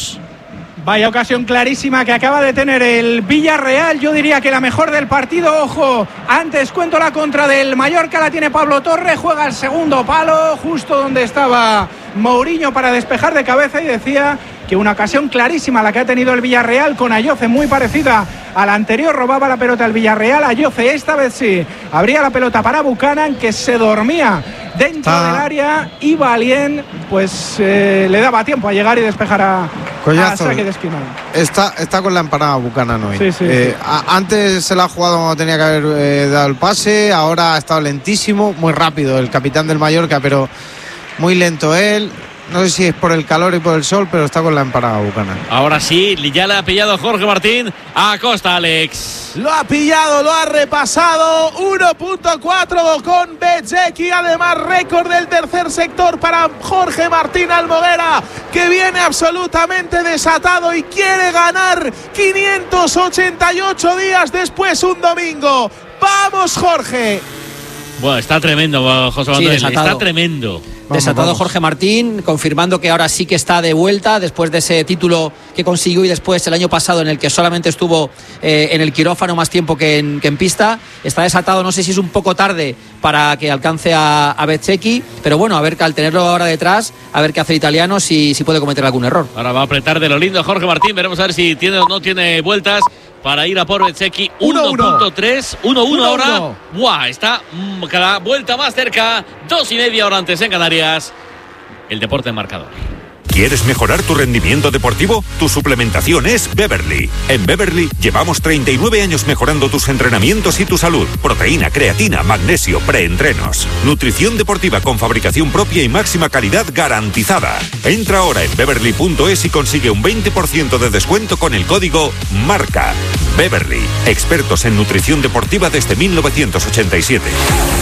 Speaker 4: Vaya ocasión clarísima que acaba de tener el Villarreal. Yo diría que la mejor del partido. Ojo, antes cuento la contra del Mallorca. La tiene Pablo Torre. Juega el segundo palo, justo donde estaba Mourinho para despejar de cabeza. Y decía que una ocasión clarísima la que ha tenido el Villarreal con Ayoce, muy parecida a la anterior. Robaba la pelota el Villarreal. Ayoce esta vez sí abría la pelota para Buchanan, que se dormía dentro ah. del área, y Valien pues eh, le daba tiempo a llegar y despejar a, a saque de esquina.
Speaker 8: Está, está con la empanada Buchanan hoy.
Speaker 4: Sí, sí,
Speaker 8: eh,
Speaker 4: sí.
Speaker 8: A, antes se la ha jugado cuando tenía que haber eh, dado el pase, ahora ha estado lentísimo, muy rápido el capitán del Mallorca, pero muy lento él. No sé si es por el calor y por el sol, pero está con la empanada Buchanan.
Speaker 3: Ahora sí, ya le ha pillado Jorge Martín a Costa, Alex.
Speaker 1: Lo ha pillado, lo ha repasado. uno punto cuatro con Bezzecchi. Además, récord del tercer sector para Jorge Martín Almoguera, que viene absolutamente desatado y quiere ganar quinientos ochenta y ocho días después un domingo. ¡Vamos, Jorge!
Speaker 3: Bueno, está tremendo, José Manuel. Sí, está tremendo.
Speaker 2: Desatado vamos, vamos. Jorge Martín, confirmando que ahora sí que está de vuelta después de ese título que consiguió y después el año pasado en el que solamente estuvo eh, en el quirófano más tiempo que en, que en pista. Está desatado, no sé si es un poco tarde para que alcance a, a Bezzecchi, pero bueno, a ver, al tenerlo ahora detrás, a ver qué hace el italiano, si, si puede cometer algún error.
Speaker 3: Ahora va a apretar de lo lindo Jorge Martín, veremos a ver si tiene o no tiene vueltas para ir a por Bezzecchi. uno punto tres, uno uno ahora. Buah, está cada vuelta más cerca. Dos y media hora antes en Canarias. El deporte en marcador.
Speaker 13: ¿Quieres mejorar tu rendimiento deportivo? Tu suplementación es Beverly. En Beverly llevamos treinta y nueve años mejorando tus entrenamientos y tu salud. Proteína, creatina, magnesio, preentrenos. Nutrición deportiva con fabricación propia y máxima calidad garantizada. Entra ahora en beverly punto es y consigue un veinte por ciento de descuento con el código MARCA. Beverly, expertos en nutrición deportiva desde mil novecientos ochenta y siete.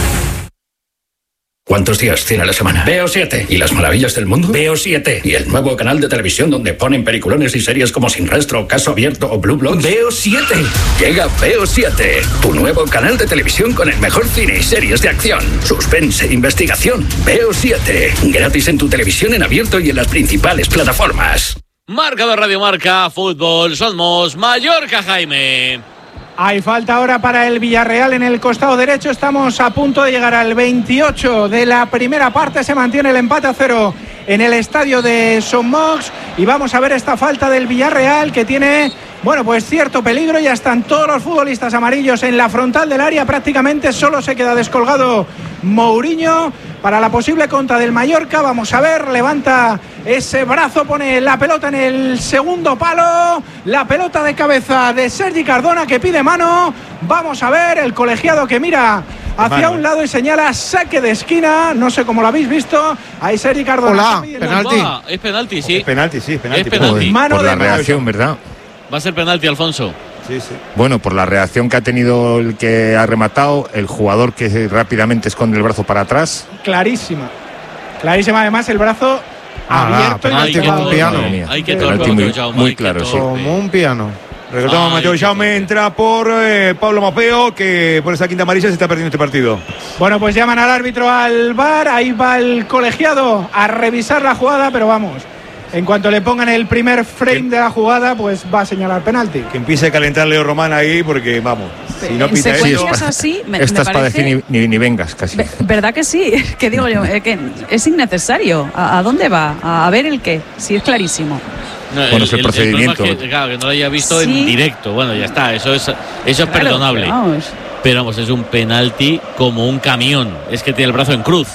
Speaker 14: ¿Cuántos días tiene la semana? Veo siete. ¿Y las maravillas del mundo? Veo siete. ¿Y el nuevo canal de televisión donde ponen peliculones y series como Sin Rastro, Caso Abierto o Blue Bloods? Veo siete. Llega Veo siete, tu nuevo canal de televisión con el mejor cine y series de acción, suspense e investigación. Veo siete. Gratis en tu televisión en abierto y en las principales plataformas.
Speaker 3: Marcador Radio Marca, fútbol, somos Mallorca, Jaime.
Speaker 4: Hay falta ahora para el Villarreal en el costado derecho. Estamos a punto de llegar al veintiocho de la primera parte. Se mantiene el empate a cero en el estadio de Son Mox. Y vamos a ver esta falta del Villarreal, que tiene, bueno, pues cierto peligro. Ya están todos los futbolistas amarillos en la frontal del área. Prácticamente solo se queda descolgado Mourinho para la posible contra del Mallorca. Vamos a ver, levanta ese brazo, pone la pelota en el segundo palo, la pelota de cabeza de Sergi Cardona, que pide mano. Vamos a ver, el colegiado que mira hacia mano. Un lado y señala saque de esquina. No sé cómo lo habéis visto. Ahí Sergi Cardona.
Speaker 8: Hola, penalti.
Speaker 3: Ah, es penalti, sí.
Speaker 5: Es penalti, sí, es penalti.
Speaker 3: Es penalti.
Speaker 12: Mano por la reacción, ¿verdad?
Speaker 3: Va a ser penalti, Alfonso.
Speaker 5: Sí, sí.
Speaker 12: Bueno, por la reacción que ha tenido el que ha rematado, el jugador que rápidamente esconde el brazo para atrás.
Speaker 4: Clarísima. Clarísima, además, el brazo ah, abierto.
Speaker 8: Ah, penalti como un piano.
Speaker 3: Hay que
Speaker 12: torpe, muy, muy claro, sí.
Speaker 8: Como un piano.
Speaker 5: Recordamos, Mateo Jaume entra por eh, Pablo Mapeo, que por esa quinta amarilla se está perdiendo este partido.
Speaker 4: Bueno, pues llaman al árbitro al V A R. Ahí va el colegiado a revisar la jugada, pero vamos, en cuanto le pongan el primer frame de la jugada, pues va a señalar penalti.
Speaker 5: Que empiece a calentar Leo Román ahí, porque vamos, si no pita
Speaker 7: eso,
Speaker 12: es
Speaker 7: así, me,
Speaker 12: esta
Speaker 7: me
Speaker 12: es para decir ni, ni, ni vengas casi.
Speaker 7: ¿Verdad que sí? Que digo yo, eh, que es innecesario. ¿A, ¿A dónde va? A, a ver el qué, si es clarísimo.
Speaker 3: No,
Speaker 12: bueno, es el, el procedimiento.
Speaker 3: El que, claro, que no lo haya visto
Speaker 7: sí.
Speaker 3: en directo. Bueno, ya está, eso es, eso es claro, perdonable.
Speaker 7: Vamos.
Speaker 3: Pero vamos, es un penalti como un camión. Es que tiene el brazo en cruz.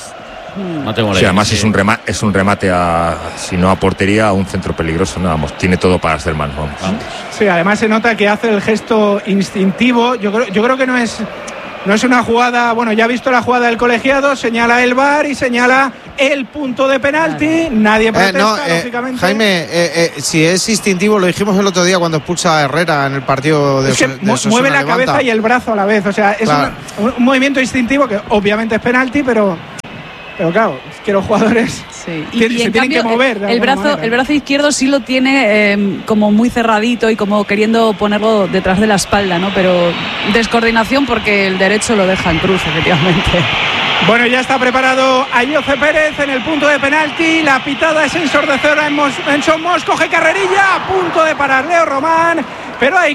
Speaker 3: No te molestes.
Speaker 12: Sí, además es un remate, es un remate a, si no a portería, a un centro peligroso. No, vamos, tiene todo para hacer mal. Vamos.
Speaker 4: Sí, además se nota que hace el gesto instintivo. Yo creo, yo creo que no es, no es una jugada. Bueno, ya ha visto la jugada del colegiado, señala el V A R y señala el punto de penalti. Nadie protesta,
Speaker 8: eh, no, eh,
Speaker 4: lógicamente.
Speaker 8: Jaime, eh, eh, si es instintivo, lo dijimos el otro día cuando expulsa a Herrera en el partido de,
Speaker 4: es que
Speaker 8: de
Speaker 4: mu- mueve la
Speaker 8: levanta.
Speaker 4: cabeza y el brazo a la vez. O sea, es
Speaker 8: Claro.
Speaker 4: una- un movimiento instintivo que obviamente es penalti, pero, pero claro, es que los jugadores
Speaker 7: Sí. Y,
Speaker 4: tien-
Speaker 7: y
Speaker 4: se
Speaker 7: en
Speaker 4: tienen
Speaker 7: cambio,
Speaker 4: que mover. de
Speaker 7: el
Speaker 4: alguna
Speaker 7: brazo,
Speaker 4: manera.
Speaker 7: el brazo izquierdo sí lo tiene eh, como muy cerradito y como queriendo ponerlo detrás de la espalda, ¿no? Pero descoordinación porque el derecho lo deja en cruz, efectivamente.
Speaker 4: Bueno, ya está preparado Ayoce Pérez en el punto de penalti. La pitada es ensordecedora en, Mos- en Son Mos. Coge carrerilla, a punto de parar Leo Román. Pero hay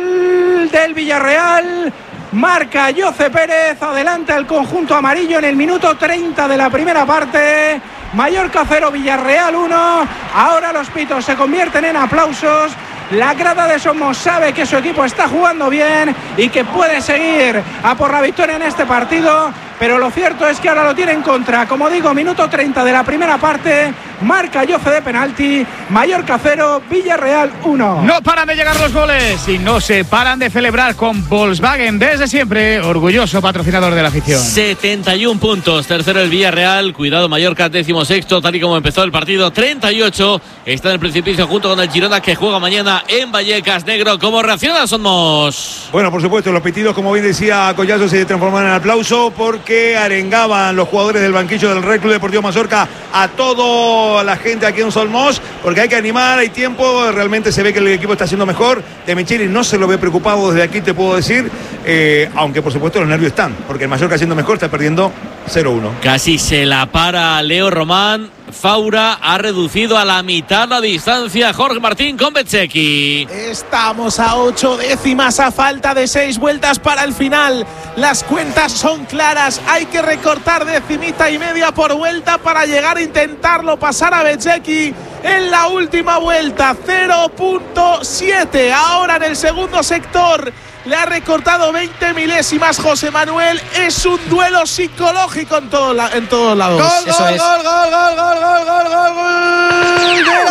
Speaker 4: gol del Villarreal. Marca Ayoce Pérez. Adelanta el conjunto amarillo en el minuto treinta de la primera parte. Mallorca cero, Villarreal uno. Ahora los pitos se convierten en aplausos. La grada de Somos sabe que su equipo está jugando bien y que puede seguir a por la victoria en este partido, pero lo cierto es que ahora lo tiene en contra. Como digo, minuto treinta de la primera parte, marca Ayoce de penalti, Mallorca cero, Villarreal uno.
Speaker 11: No paran de llegar los goles y no se paran de celebrar con Volkswagen desde siempre, orgulloso patrocinador de la afición.
Speaker 3: setenta y un puntos, tercero el Villarreal, cuidado Mallorca, décimo sexto, tal y como empezó el partido, treinta y ocho, está en el precipicio junto con el Girona que juega mañana en Vallecas. Negro, ¿cómo reacciona Somos?
Speaker 5: Bueno, por supuesto, los pitidos, como bien decía Collazo, se transformaron en aplauso porque arengaban los jugadores del banquillo del Real Club Deportivo Mallorca a toda la gente aquí en Solmos, porque hay que animar, hay tiempo, realmente se ve que el equipo está haciendo mejor. De Micheli no se lo ve preocupado desde aquí, te puedo decir, eh, aunque por supuesto los nervios están, porque el Mallorca haciendo mejor está perdiendo cero uno.
Speaker 3: Casi se la para Leo Román. Faura ha reducido a la mitad la distancia. Jorge Martín con Bezzecchi.
Speaker 1: Estamos a ocho décimas a falta de seis vueltas para el final. Las cuentas son claras. Hay que recortar decimita y media por vuelta para llegar a intentarlo pasar a Bezzecchi en la última vuelta. cero punto siete. Ahora en el segundo sector. Le ha recortado veinte milésimas José Manuel. Es un duelo psicológico en, todo la, en todos lados.
Speaker 6: Gol,
Speaker 1: Eso
Speaker 6: gol,
Speaker 1: es.
Speaker 6: gol, gol, gol, gol, gol, gol, gol, gol de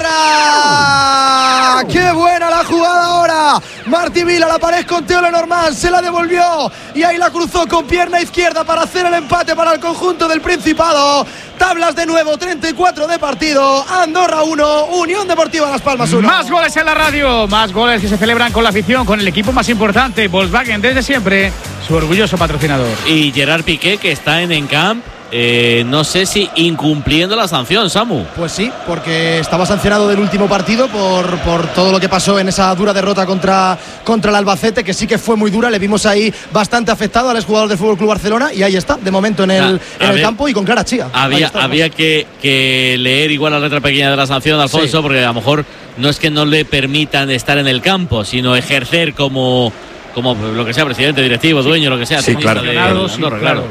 Speaker 6: Andorra. ¡Qué buena la jugada ahora! Martí Vila, la pared con Teo Lenormand, se la devolvió y ahí la cruzó con pierna izquierda para hacer el empate para el conjunto del Principado. Tablas de nuevo, treinta y cuatro de partido. Andorra uno, Unión Deportiva Las Palmas uno.
Speaker 11: Más goles en la radio, más goles que se celebran con la afición, con el equipo más importante, Volkswagen desde siempre, su orgulloso patrocinador.
Speaker 3: Y Gerard Piqué, que está en Encamp, eh, no sé si incumpliendo la sanción, Samu.
Speaker 6: Pues sí, porque estaba sancionado del último partido por, por todo lo que pasó en esa dura derrota contra, contra el Albacete, que sí que fue muy dura. Le vimos ahí bastante afectado al exjugador del F C Barcelona y ahí está, de momento en el,
Speaker 3: Ah,
Speaker 6: en el
Speaker 3: ver,
Speaker 6: campo y con clara chía.
Speaker 3: Había,
Speaker 6: Está,
Speaker 3: había que, que leer igual la letra pequeña de la sanción, Alfonso,
Speaker 6: Sí.
Speaker 3: porque a lo mejor no es que no le permitan estar en el campo, sino ejercer como, como lo que sea, presidente, directivo, dueño, lo que sea.
Speaker 12: Sí,
Speaker 3: tenista
Speaker 12: claro.
Speaker 3: de
Speaker 11: Claro, sí,
Speaker 3: Andorra,
Speaker 11: claro.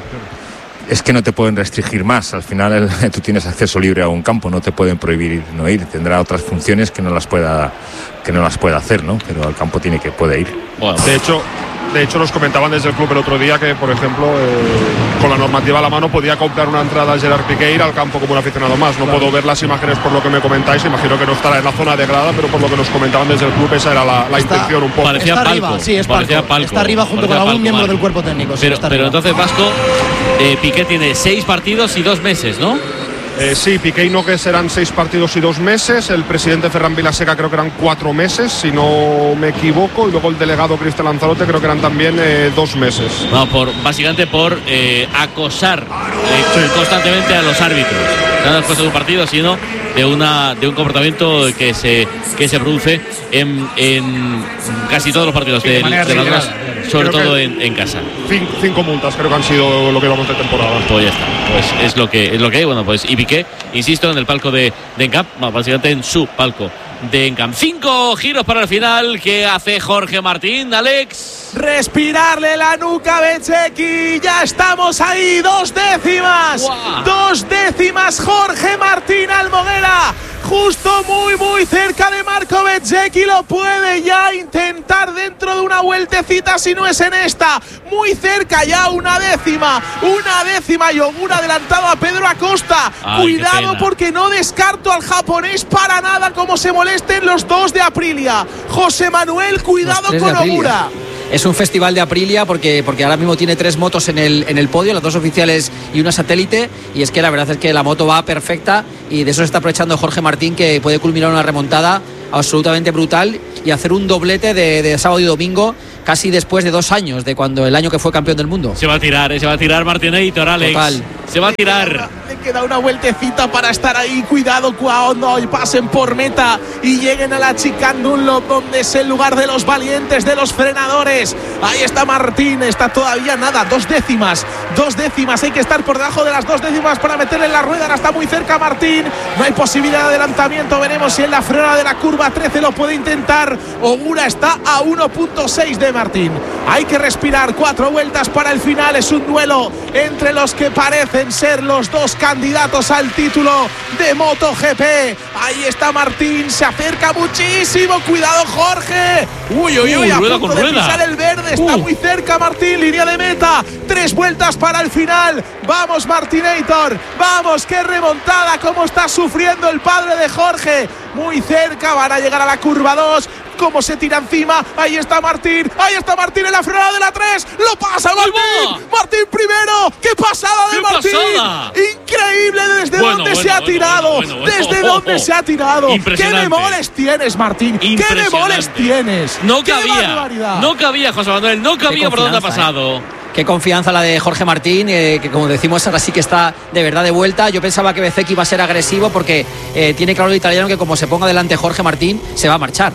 Speaker 12: Es que no te pueden restringir más. Al final el- tú tienes acceso libre a un campo, no te pueden prohibir no ir. Tendrá otras funciones que no las pueda que no las pueda hacer, ¿no? Pero al campo tiene que puede ir.
Speaker 3: Bueno,
Speaker 10: De hecho, de hecho nos comentaban desde el club el otro día que, por ejemplo, eh, con la normativa a la mano podía comprar una entrada a Gerard Piqué e ir al campo como un aficionado más. No puedo ver las imágenes por lo que me comentáis, imagino que no estará en la zona de grada, pero por lo que nos comentaban desde el club esa era la, la
Speaker 6: Está-
Speaker 10: intención un poco.
Speaker 3: parecía
Speaker 6: Está
Speaker 3: palco,
Speaker 6: arriba, sí, es
Speaker 3: parecía
Speaker 6: palco.
Speaker 3: palco,
Speaker 6: Está arriba junto
Speaker 3: parecía
Speaker 6: con algún
Speaker 3: palco,
Speaker 6: miembro
Speaker 3: Marco.
Speaker 6: del cuerpo técnico. sí,
Speaker 3: pero,
Speaker 6: está
Speaker 3: pero
Speaker 6: arriba.
Speaker 3: entonces Vasco, eh, Piqué tiene seis partidos y dos meses, ¿no?
Speaker 10: Eh, sí, Piqué y no, que serán seis partidos y dos meses. El presidente Ferran Vilaseca creo que eran cuatro meses, si no me equivoco. Y luego el delegado Cristian Lanzarote creo que eran también eh, dos meses.
Speaker 3: No, por, básicamente por eh, acosar eh, constantemente a los árbitros. No después de un partido, sino de una de un comportamiento que se que se produce en, en casi todos los partidos
Speaker 10: Sí,
Speaker 3: de,
Speaker 10: de manera
Speaker 3: de las
Speaker 10: reiterada.
Speaker 3: dos, sobre
Speaker 10: Creo
Speaker 3: todo
Speaker 10: que-
Speaker 3: en, en casa.
Speaker 10: Cinco, cinco multas creo que han sido lo que vamos de temporada.
Speaker 3: Pues ya está, pues es lo que es lo que hay. Bueno, pues y Piqué, insisto, en el palco de, de Encamp, no, básicamente en su palco de Encamp. Cinco giros para el final que hace Jorge Martín, Alex.
Speaker 1: Respirarle la nuca a Bezzecchi. Ya estamos ahí. Dos décimas.
Speaker 3: Guau.
Speaker 1: Dos décimas. Jorge Martín Almoguera. Justo muy, muy cerca de Marco Bezzecchi. Lo puede ya intentar dentro de una vueltecita, si no es en esta. Muy cerca ya, una décima. Una décima. Yogur adelantado a Pedro Acosta.
Speaker 3: Ay,
Speaker 1: Cuidado
Speaker 3: qué pena.
Speaker 1: porque no descarto al japonés para nada, como se molesten los dos de Aprilia. José Manuel, cuidado
Speaker 2: tres de
Speaker 1: con
Speaker 2: Aprilia.
Speaker 1: Ogura.
Speaker 2: es un festival de Aprilia porque, porque ahora mismo tiene tres motos en el, en el podio, las dos oficiales y una satélite, y es que la verdad es que la moto va perfecta y de eso se está aprovechando Jorge Martín, que puede culminar una remontada absolutamente brutal y hacer un doblete de, de sábado y domingo casi después de dos años de cuando el año que fue campeón del mundo.
Speaker 3: Se va a tirar, eh, se va a tirar Martinator, Alex.
Speaker 2: Total.
Speaker 3: Se va a tirar.
Speaker 1: Le queda una vueltecita para estar ahí. Cuidado cuando pasen por meta y lleguen a la Chicane Dunlop, donde es el lugar de los valientes, de los frenadores. Ahí está Martín, está todavía nada, dos décimas, dos décimas. Hay que estar por debajo de las dos décimas para meterle en la rueda. Ahora está muy cerca Martín. No hay posibilidad de adelantamiento. Veremos si en la frenada de la curva trece lo puede intentar. Ogura está a uno punto seis de Martín. Hay que respirar. Cuatro vueltas para el final. Es un duelo entre los que parecen ser los dos candidatos al título de MotoGP. Ahí está Martín, se acerca muchísimo. Cuidado Jorge. Uy, uy, uy,
Speaker 3: uh,
Speaker 1: a
Speaker 3: rueda
Speaker 1: punto
Speaker 3: con
Speaker 1: de
Speaker 3: rueda.
Speaker 1: pisar el verde. Está
Speaker 3: Uh.
Speaker 1: muy cerca Martín, línea de meta. Tres vueltas para el final. Vamos Martinator, vamos, qué remontada, cómo está sufriendo el padre de Jorge. Muy cerca, van a llegar a la curva dos. Cómo se tira encima. Ahí está Martín. Ahí está Martín en la frenada de la tres. Lo pasa Martín. Martín primero. ¡Qué pasada de
Speaker 3: ¡Qué
Speaker 1: Martín!
Speaker 3: pasada!
Speaker 1: Increíble desde
Speaker 3: Bueno,
Speaker 1: dónde
Speaker 3: bueno,
Speaker 1: se ha
Speaker 3: bueno,
Speaker 1: tirado.
Speaker 3: bueno, bueno, bueno.
Speaker 1: Desde
Speaker 3: Oh, oh,
Speaker 1: dónde
Speaker 3: oh.
Speaker 1: se ha tirado. ¡Qué
Speaker 3: Impresionante.
Speaker 1: bemoles tienes, Martín! ¡Qué
Speaker 3: Impresionante.
Speaker 1: bemoles tienes!
Speaker 3: No
Speaker 1: ¡Qué
Speaker 3: cabía.
Speaker 1: barbaridad!
Speaker 3: No cabía, José Manuel. No cabía por dónde ha
Speaker 2: confianza,
Speaker 3: pasado.
Speaker 2: Qué confianza la de Jorge Martín, eh, que como decimos ahora sí que está de verdad de vuelta. Yo pensaba que Bezzecchi iba a ser agresivo porque eh, tiene claro el italiano que como se ponga delante Jorge Martín se va a marchar.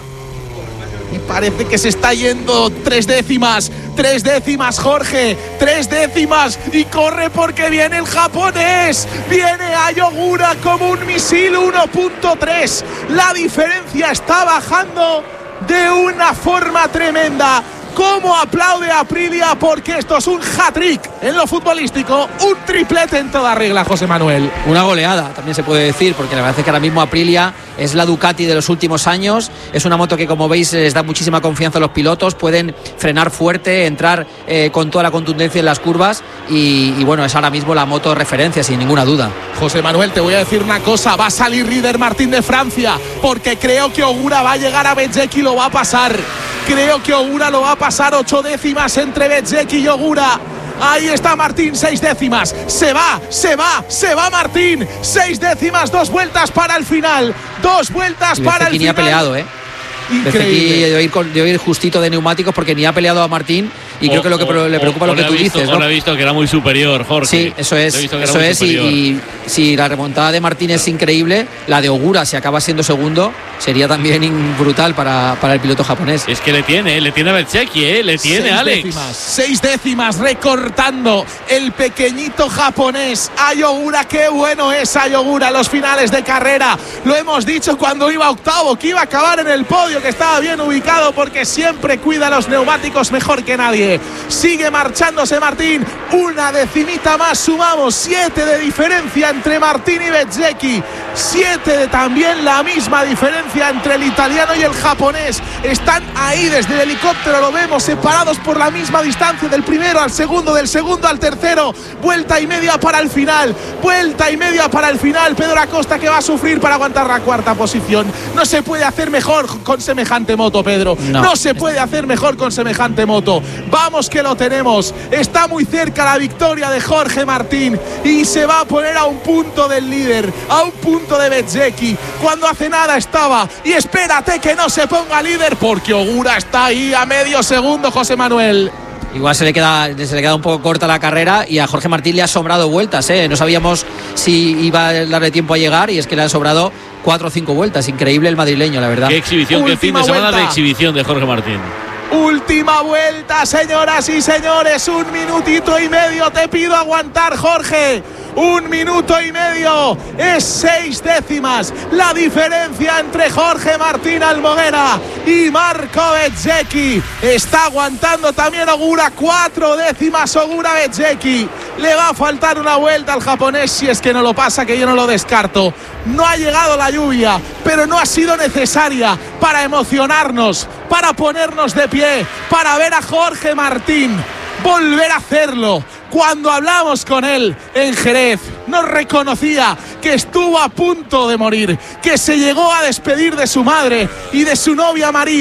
Speaker 1: Y parece que se está yendo tres décimas, tres décimas Jorge, tres décimas y corre porque viene el japonés, viene Ai Ogura como un misil, uno punto tres, la diferencia está bajando de una forma tremenda. Cómo aplaude Aprilia porque esto es un hat-trick en lo futbolístico, un triplete en toda regla, José Manuel.
Speaker 2: Una goleada, también se puede decir, porque la verdad es que ahora mismo Aprilia es la Ducati de los últimos años. Es una moto que, como veis, les da muchísima confianza a los pilotos. Pueden frenar fuerte, entrar eh, con toda la contundencia en las curvas y, y bueno, es ahora mismo la moto referencia, sin ninguna duda.
Speaker 1: José Manuel, te voy a decir una cosa, va a salir líder Martín de Francia, porque creo que Ogura va a llegar a Bezzecchi y lo va a pasar. Creo que Ogura lo va a pasar, ocho décimas entre Bezzecchi y Ogura. Ahí está Martín, seis décimas. Se va, se va, se va Martín. Seis décimas, dos vueltas para el final. Dos vueltas
Speaker 2: Y
Speaker 1: para el
Speaker 2: Bezzecchi ni
Speaker 1: final.
Speaker 2: ha peleado, ¿eh? Bezzecchi debe ir, con, debe ir justito de neumáticos porque ni ha peleado a Martín y
Speaker 3: O-
Speaker 2: creo que lo que
Speaker 3: o-
Speaker 2: le preocupa
Speaker 3: o-
Speaker 2: lo
Speaker 3: o
Speaker 2: que
Speaker 3: le
Speaker 2: tú
Speaker 3: ha visto-
Speaker 2: dices,
Speaker 3: o
Speaker 2: ¿no?
Speaker 3: le ha visto que era muy superior, Jorge.
Speaker 2: Sí, eso es,
Speaker 3: Le ha visto que era
Speaker 2: eso
Speaker 3: muy
Speaker 2: es y,
Speaker 3: superior.
Speaker 2: y si la remontada de Martín es increíble, la de Ogura si acaba siendo segundo sería también in- brutal para, para el piloto japonés.
Speaker 3: Es que le tiene, le tiene a Bezzecchi, ¿eh? Le tiene,
Speaker 1: seis
Speaker 3: Alex.
Speaker 1: Décimas, seis décimas recortando el pequeñito japonés Ai Ogura. Qué bueno es Ai Ogura los finales de carrera. Lo hemos dicho cuando iba octavo, que iba a acabar en el podio, que estaba bien ubicado porque siempre cuida los neumáticos mejor que nadie. Sigue marchándose Martín. Una decimita más sumamos. Siete de diferencia entre Martín y Bezzecchi. Siete de también la misma diferencia entre el italiano y el japonés. Están ahí desde el helicóptero, lo vemos, separados por la misma distancia del primero al segundo, del segundo al tercero. Vuelta y media para el final. Vuelta y media para el final. Pedro Acosta que va a sufrir para aguantar la cuarta posición. No se puede hacer mejor con semejante moto, Pedro. No, no se puede hacer mejor con semejante moto. Vamos que lo tenemos. Está muy cerca la victoria de Jorge Martín y se va a poner a un punto del líder, a un punto de Bezzecchi, cuando hace nada estaba. Y espérate que no se ponga líder porque Ogura está ahí a medio segundo, José Manuel.
Speaker 2: Igual se le queda se le queda un poco corta la carrera y a Jorge Martín le ha sobrado vueltas, ¿eh? No sabíamos si iba a darle tiempo a llegar y es que le han sobrado cuatro o cinco vueltas. Increíble el madrileño, la verdad.
Speaker 3: Qué exhibición, qué fin de semana de exhibición de Jorge Martín.
Speaker 1: Última vuelta, señoras y señores. Un minutito y medio. Te pido aguantar, Jorge. Un minuto y medio. Es seis décimas la diferencia entre Jorge Martín Almoguera y Marco Bezzecchi. Está aguantando también Ogura. Cuatro décimas Ogura Bezzecchi. Le va a faltar una vuelta al japonés si es que no lo pasa, que yo no lo descarto. No ha llegado la lluvia, pero no ha sido necesaria para emocionarnos, para ponernos de pie, para ver a Jorge Martín volver a hacerlo. Cuando hablamos con él en Jerez, nos reconocía que estuvo a punto de morir, que se llegó a despedir de su madre y de su novia María,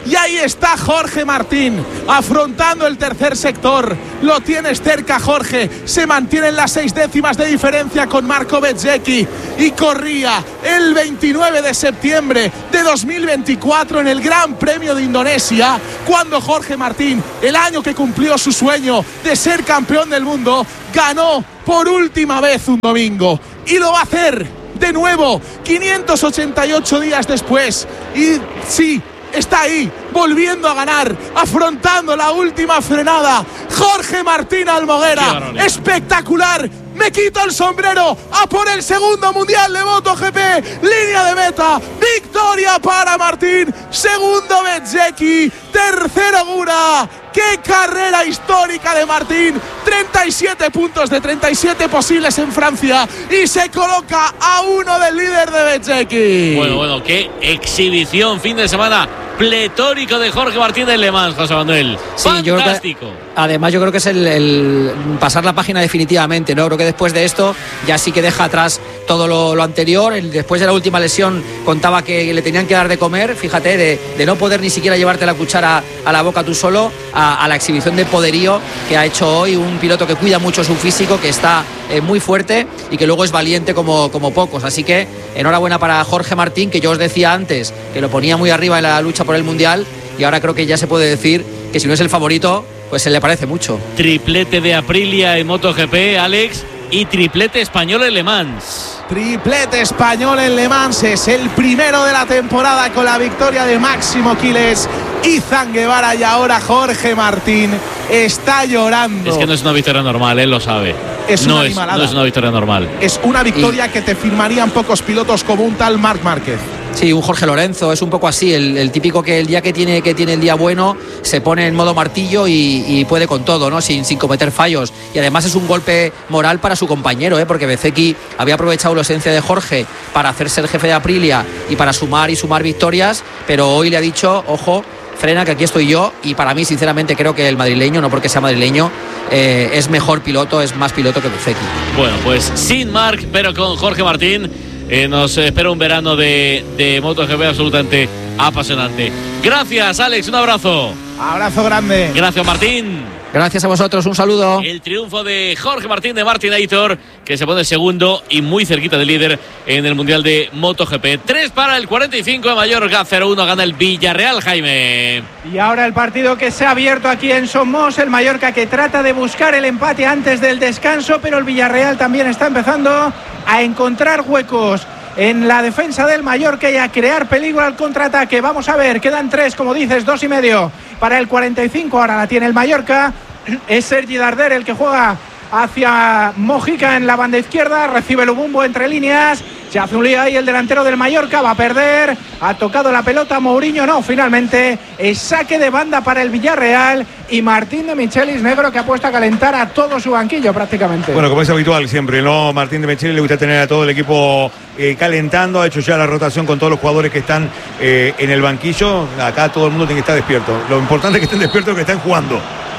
Speaker 1: Y ahí está Jorge Martín afrontando el tercer sector. Lo tienes cerca, Jorge. Se mantienen las seis décimas de diferencia con Marco Bezzecchi. Y corría el veintinueve de septiembre de dos mil veinticuatro en el Gran Premio de Indonesia, cuando Jorge Martín, el año que cumplió su sueño de ser campeón del mundo, ganó por última vez un domingo. Y lo va a hacer de nuevo quinientos ochenta y ocho días después. Y sí, está ahí, volviendo a ganar, afrontando la última frenada. Jorge Martín Almoguera, espectacular. Me quito el sombrero a por el segundo mundial de MotoGP. Línea de meta, victoria para Martín. Segundo Bezzecchi, tercero Gura. ¡Qué carrera histórica de Martín! treinta y siete puntos de treinta y siete posibles en Francia y se coloca a uno del líder de Bezzecchi.
Speaker 3: Bueno, bueno, qué exhibición, fin de semana pletórico de Jorge Martín en Le Mans, José Manuel.
Speaker 2: Sí,
Speaker 3: fantástico.
Speaker 2: Yo creo que, además, yo creo que es el, el pasar la página definitivamente, ¿no? Creo que después de esto ya sí que deja atrás todo lo, lo anterior. El, después de la última lesión contaba que le tenían que dar de comer, fíjate, de, de no poder ni siquiera llevarte la cuchara a la boca tú solo, a, a la exhibición de poderío que ha hecho hoy un piloto que cuida mucho su físico, que está eh, muy fuerte y que luego es valiente como, como pocos. Así que enhorabuena para Jorge Martín, que yo os decía antes que lo ponía muy arriba en la lucha por el Mundial, y ahora creo que ya se puede decir que si no es el favorito, pues se le parece mucho.
Speaker 3: Triplete de Aprilia en MotoGP, Alex, y triplete español en Le Mans.
Speaker 1: Triplete español en Le Mans, es el primero de la temporada con la victoria de Máximo Quiles, Izan Guevara, y ahora Jorge Martín está llorando.
Speaker 3: Es que no es una victoria normal, él lo sabe.
Speaker 1: Es
Speaker 3: no,
Speaker 1: una
Speaker 3: es, no es una victoria normal.
Speaker 1: Es una victoria y... que te firmarían pocos pilotos, como un tal Marc Márquez.
Speaker 2: Sí, un Jorge Lorenzo, es un poco así, el, el típico que el día que tiene que tiene el día bueno se pone en modo martillo y, y puede con todo, ¿no? Sin, sin cometer fallos. Y además es un golpe moral para su compañero, ¿eh? Porque Bezzecchi había aprovechado la ausencia de Jorge para hacerse el jefe de Aprilia y para sumar y sumar victorias, pero hoy le ha dicho, ojo, frena, que aquí estoy yo. Y para mí, sinceramente, creo que el madrileño, no porque sea madrileño, eh, es mejor piloto, es más piloto que Bezzecchi.
Speaker 3: Bueno, pues sin Marc, pero con Jorge Martín, eh, nos espera un verano de, de MotoGP absolutamente apasionante. Gracias, Alex, un abrazo.
Speaker 1: Abrazo grande.
Speaker 3: Gracias, Martín.
Speaker 2: Gracias a vosotros, un saludo.
Speaker 3: El triunfo de Jorge Martín, de Martinator, que se pone segundo y muy cerquita del líder en el Mundial de MotoGP. tres para el cuarenta y cinco de Mallorca, cero uno gana el Villarreal, Jaime.
Speaker 4: Y ahora el partido que se ha abierto aquí en Somos, el Mallorca que trata de buscar el empate antes del descanso, pero el Villarreal también está empezando a encontrar huecos en la defensa del Mallorca y a crear peligro al contraataque. Vamos a ver, quedan tres, como dices, dos y medio para el cuarenta y cinco. Ahora la tiene el Mallorca. Es Sergi Darder el que juega hacia Mojica en la banda izquierda. Recibe Lubumbo entre líneas. Se hace un lío ahí el delantero del Mallorca. Va a perder. Ha tocado la pelota Mourinho. No, finalmente es saque de banda para el Villarreal. Y Martín de Michelis, negro, que ha puesto a calentar a todo su banquillo prácticamente.
Speaker 5: Bueno, como es habitual siempre, ¿no? Martín de Michelis le gusta tener a todo el equipo eh, calentando. Ha hecho ya la rotación con todos los jugadores que están eh, en el banquillo. Acá todo el mundo tiene que estar despierto. Lo importante es que estén despiertos, que estén jugando.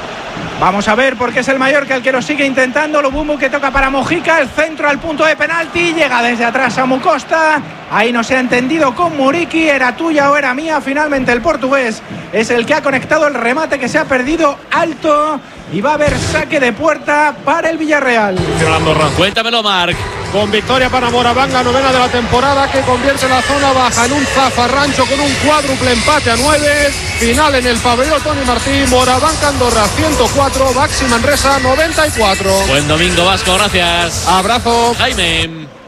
Speaker 4: Vamos a ver, porque es el Mallorca el que lo sigue intentando. Lubumbo que toca para Mojica, el centro al punto de penalti, llega desde atrás Samu Costa. Ahí no se ha entendido con Muriqui, era tuya o era mía. Finalmente el portugués es el que ha conectado el remate que se ha perdido alto. Y va a haber saque de puerta para el Villarreal.
Speaker 3: Cuéntamelo, Marc.
Speaker 10: Con victoria para Moravanga, novena de la temporada, que convierte la zona baja en un zafarrancho con un cuádruple empate a nueve. Final en el pabellón Toni Martí. Moravanga Andorra ciento cuatro, Baxi Manresa noventa y cuatro.
Speaker 3: Buen domingo, Vasco, gracias.
Speaker 10: Abrazo.
Speaker 3: Jaime.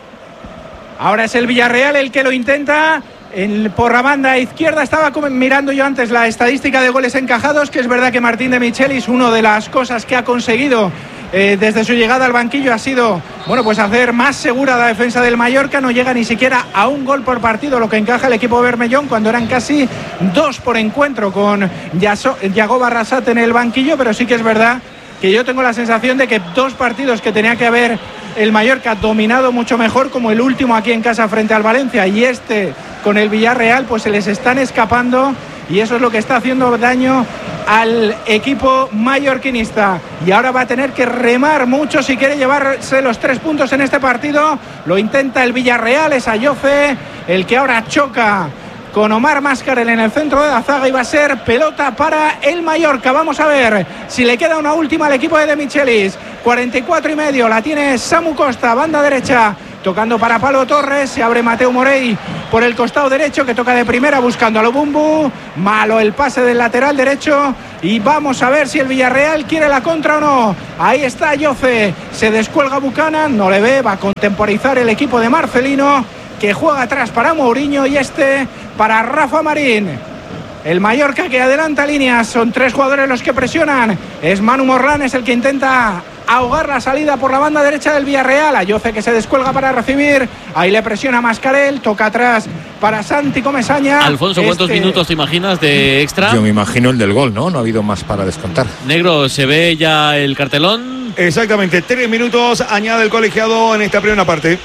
Speaker 4: Ahora es el Villarreal el que lo intenta. En, por la banda izquierda estaba mirando yo antes la estadística de goles encajados, que es verdad que Martín de Michelis, una de las cosas que ha conseguido eh, desde su llegada al banquillo ha sido, bueno, pues hacer más segura la defensa del Mallorca. No llega ni siquiera a un gol por partido lo que encaja el equipo bermellón, cuando eran casi dos por encuentro con Yago Barrasate en el banquillo, pero sí que es verdad que yo tengo la sensación de que dos partidos que tenía que haber el Mallorca dominado mucho mejor, como el último aquí en casa frente al Valencia y este con el Villarreal, pues se les están escapando, y eso es lo que está haciendo daño al equipo mallorquinista. Y ahora va a tener que remar mucho si quiere llevarse los tres puntos en este partido. Lo intenta el Villarreal, es Ayoce el que ahora choca con Omar Mascarel en el centro de la zaga y va a ser pelota para el Mallorca. Vamos a ver si le queda una última al equipo de De Michelis. cuarenta y cuatro y medio, la tiene Samu Costa, banda derecha, tocando para Pablo Torres, se abre Mateu Morey por el costado derecho, que toca de primera buscando a Lobumbu. Malo el pase del lateral derecho y vamos a ver si el Villarreal quiere la contra o no. Ahí está Yoce, se descuelga Buchanan, no le ve, va a contemporizar el equipo de Marcelino, que juega atrás para Mourinho y este para Rafa Marín. El Mallorca que adelanta líneas, son tres jugadores los que presionan. Es Manu Morlanes el que intenta ahogar la salida por la banda derecha del Villarreal. Ayoce que se descuelga para recibir, ahí le presiona Mascarel, toca atrás para Santi Comesaña.
Speaker 3: Alfonso, ¿cuántos este... minutos te imaginas de extra?
Speaker 12: Yo me imagino el del gol, ¿no? No ha habido más para descontar.
Speaker 3: Negro, ¿se ve ya el cartelón?
Speaker 5: Exactamente, tres minutos añade el colegiado en esta primera parte.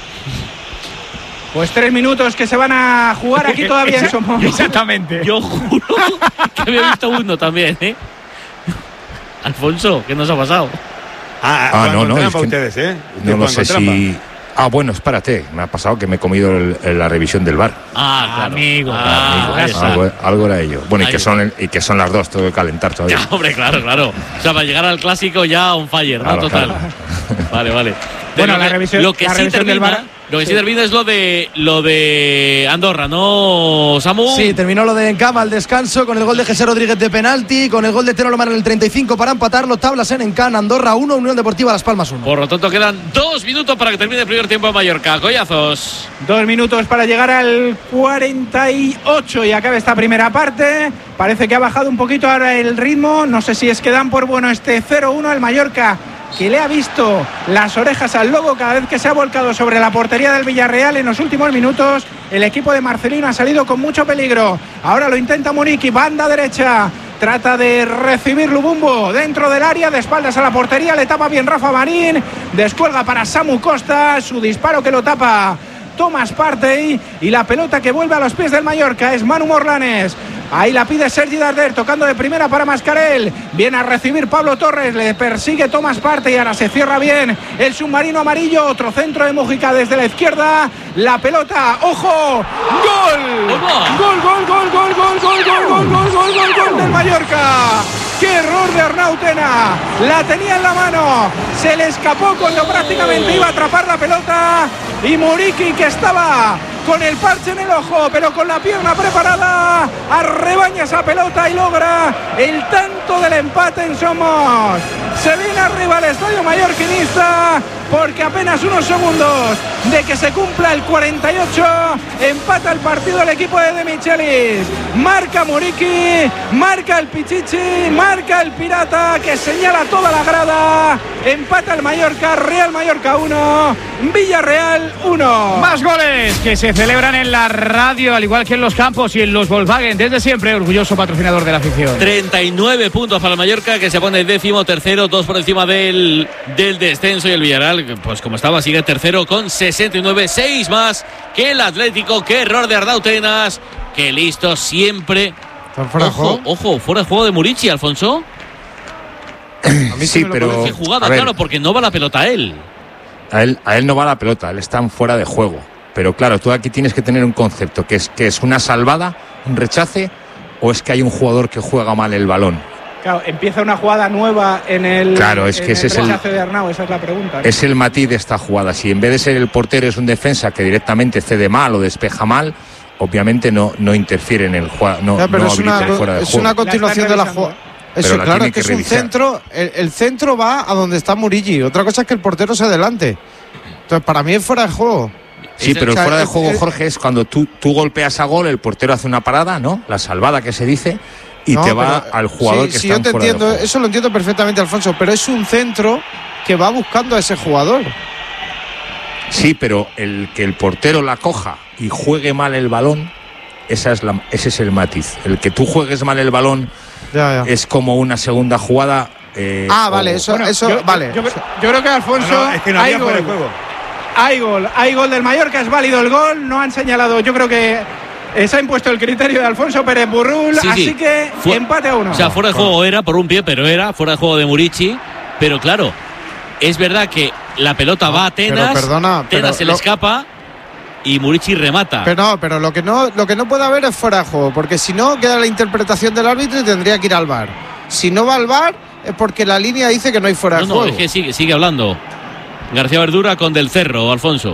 Speaker 4: Pues tres minutos que se van a jugar aquí todavía en Somos.
Speaker 11: Exactamente.
Speaker 3: Yo juro que había visto uno también, ¿eh? Alfonso, ¿qué nos ha pasado?
Speaker 5: Ah,
Speaker 12: ah no, no.
Speaker 5: Es
Speaker 12: que
Speaker 5: ustedes, ¿eh?
Speaker 12: No lo sé si... Ah, bueno, espérate. Me ha pasado que me he comido el, el, la revisión del V A R.
Speaker 3: Ah, claro.
Speaker 11: Amigo.
Speaker 3: Ah,
Speaker 12: amigo algo, algo era ello. Bueno, y que, son, y que son las dos, tengo que calentar todavía.
Speaker 3: Ya, hombre, claro, claro. O sea, para llegar al clásico ya on fire, ¿no?
Speaker 12: Claro,
Speaker 3: Total.
Speaker 12: Claro.
Speaker 3: Vale, vale.
Speaker 4: Bueno,
Speaker 3: lo
Speaker 4: la
Speaker 3: que,
Speaker 4: revisión,
Speaker 3: lo que
Speaker 4: la
Speaker 3: sí
Speaker 4: revisión
Speaker 3: termina,
Speaker 4: del V A R.
Speaker 3: Lo que sí
Speaker 4: sí.
Speaker 3: termina es lo de lo de Andorra, ¿no, Samu?
Speaker 6: Sí, terminó lo de Encama al descanso con el gol de José Rodríguez de penalti, con el gol de Teno Lomar en el treinta y cinco para empatarlo. Tablas en Encán, Andorra uno, Unión Deportiva Las Palmas uno.
Speaker 3: Por lo tanto, quedan dos minutos para que termine el primer tiempo en Mallorca. Collazos.
Speaker 4: Dos minutos para llegar al cuarenta y ocho y acabe esta primera parte. Parece que ha bajado un poquito ahora el ritmo. No sé si es que dan por bueno este cero uno al Mallorca, que le ha visto las orejas al lobo cada vez que se ha volcado sobre la portería del Villarreal en los últimos minutos. El equipo de Marcelino ha salido con mucho peligro. Ahora lo intenta Muriqui, banda derecha. Trata de recibir Lubumbo dentro del área, de espaldas a la portería. Le tapa bien Rafa Marín. Descuelga para Samu Costa. Su disparo que lo tapa Thomas Partey. Y la pelota que vuelve a los pies del Mallorca es Manu Morlanes. Ahí la pide Sergi Darder, tocando de primera para Mascarel. Viene a recibir Pablo Torres, le persigue Thomas Partey y ahora se cierra bien el submarino amarillo. Otro centro de Mújica desde la izquierda. La pelota, ¡ojo! ¡Gol! ¡Gol, gol, gol, gol, gol, gol, gol, gol, gol, gol, gol, gol del Mallorca! ¡Qué error de Arnau Tena! La tenía en la mano, se le escapó cuando prácticamente iba a atrapar la pelota. Y Muriqui, que estaba con el parche en el ojo, pero con la pierna preparada, arrebaña esa pelota y logra el tanto del empate en Somos. Se viene arriba el estadio mallorquinista, porque apenas unos segundos de que se cumpla el cuarenta y ocho, empata el partido el equipo de De Michelis. Marca Muriqui, marca el Pichichi, marca el Pirata, que señala toda la grada. Empata el Mallorca, Real Mallorca uno, Villarreal uno.
Speaker 11: Más goles que se celebran en la radio, al igual que en los campos y en los Volkswagen. Desde siempre, orgulloso patrocinador de la afición.
Speaker 3: treinta y nueve puntos para el Mallorca, que se pone décimo tercero, dos por encima del, del descenso. Y el Villarreal, pues como estaba, sigue tercero con sesenta y nueve, seis más que el Atlético. Qué error de Arnau Tenas, que listo siempre.
Speaker 8: Fuera
Speaker 3: ojo,
Speaker 8: juego?
Speaker 3: ojo, fuera de juego de Muriqui, Alfonso.
Speaker 12: A mí sí, pero
Speaker 3: Qué jugada,
Speaker 12: ver,
Speaker 3: claro, porque no va la pelota a él.
Speaker 12: A él, a él no va la pelota, él está en fuera de juego. Pero claro, tú aquí tienes que tener un concepto, que es que es una salvada, un rechace, o es que hay un jugador que juega mal el balón.
Speaker 4: Claro, empieza una jugada nueva en el,
Speaker 12: claro, es que ese
Speaker 4: el
Speaker 12: es el
Speaker 4: rechace de Arnau, esa es la pregunta, ¿no?
Speaker 12: Es el matiz de esta jugada. Si en vez de ser el portero es un defensa que directamente cede mal o despeja mal, obviamente no, no interfiere en el juego, no,
Speaker 8: ya, pero
Speaker 12: no
Speaker 8: es, una,
Speaker 12: habilita el fuera de
Speaker 8: es
Speaker 12: juego.
Speaker 8: una continuación de la jugada. Eso,
Speaker 12: la
Speaker 8: claro,
Speaker 12: tiene
Speaker 8: es que,
Speaker 12: que
Speaker 8: es un
Speaker 12: revisar.
Speaker 8: centro. El, el centro va a donde está Muriqui. Otra cosa es que el portero se adelante. Entonces, para mí es fuera de juego.
Speaker 12: Sí, pero
Speaker 8: o sea,
Speaker 12: el fuera de
Speaker 8: es,
Speaker 12: juego,
Speaker 8: es,
Speaker 12: Jorge, es cuando tú, tú golpeas a gol, el portero hace una parada, ¿no? La salvada que se dice, y
Speaker 8: no,
Speaker 12: te va
Speaker 8: pero,
Speaker 12: al jugador
Speaker 8: sí,
Speaker 12: que
Speaker 8: sí,
Speaker 12: está
Speaker 8: yo te
Speaker 12: en fuera de
Speaker 8: entiendo,
Speaker 12: juego.
Speaker 8: eso lo entiendo perfectamente, Alfonso, pero es un centro que va buscando a ese jugador.
Speaker 12: Sí, pero el que el portero la coja y juegue mal el balón, esa es la, ese es el matiz. El que tú juegues mal el balón
Speaker 8: ya, ya.
Speaker 12: es como una segunda jugada. Eh,
Speaker 8: ah, vale,
Speaker 12: o,
Speaker 8: eso,
Speaker 4: bueno,
Speaker 8: eso,
Speaker 4: yo,
Speaker 8: vale.
Speaker 4: Yo, yo, yo creo que Alfonso.
Speaker 5: No, no, es que no
Speaker 4: hay
Speaker 5: había
Speaker 4: gol.
Speaker 5: fuera de juego.
Speaker 4: Hay gol, hay gol del Mallorca, es válido el gol, no han señalado, yo creo que eh, se ha impuesto el criterio de Alfonso Pérez Burrul,
Speaker 3: Sí,
Speaker 4: así
Speaker 3: sí.
Speaker 4: que
Speaker 3: Fue-
Speaker 4: empate a uno.
Speaker 3: O sea, fuera de juego era por un pie, pero era fuera de juego de Muriqui. Pero claro, es verdad que la pelota
Speaker 8: No,
Speaker 3: va a
Speaker 8: pero
Speaker 3: Tenas,
Speaker 8: perdona,
Speaker 3: Tenas
Speaker 8: pero
Speaker 3: se le
Speaker 8: lo-
Speaker 3: escapa. y Murici remata.
Speaker 8: Pero no, pero lo que no, lo que no puede haber es fuera de juego, porque si no queda la interpretación del árbitro y tendría que ir al V A R. Si no va al V A R es porque la línea dice que no hay fuera
Speaker 3: no,
Speaker 8: de
Speaker 3: no,
Speaker 8: juego.
Speaker 3: No, es que sigue, sigue hablando García Verdura con Del Cerro, Alfonso.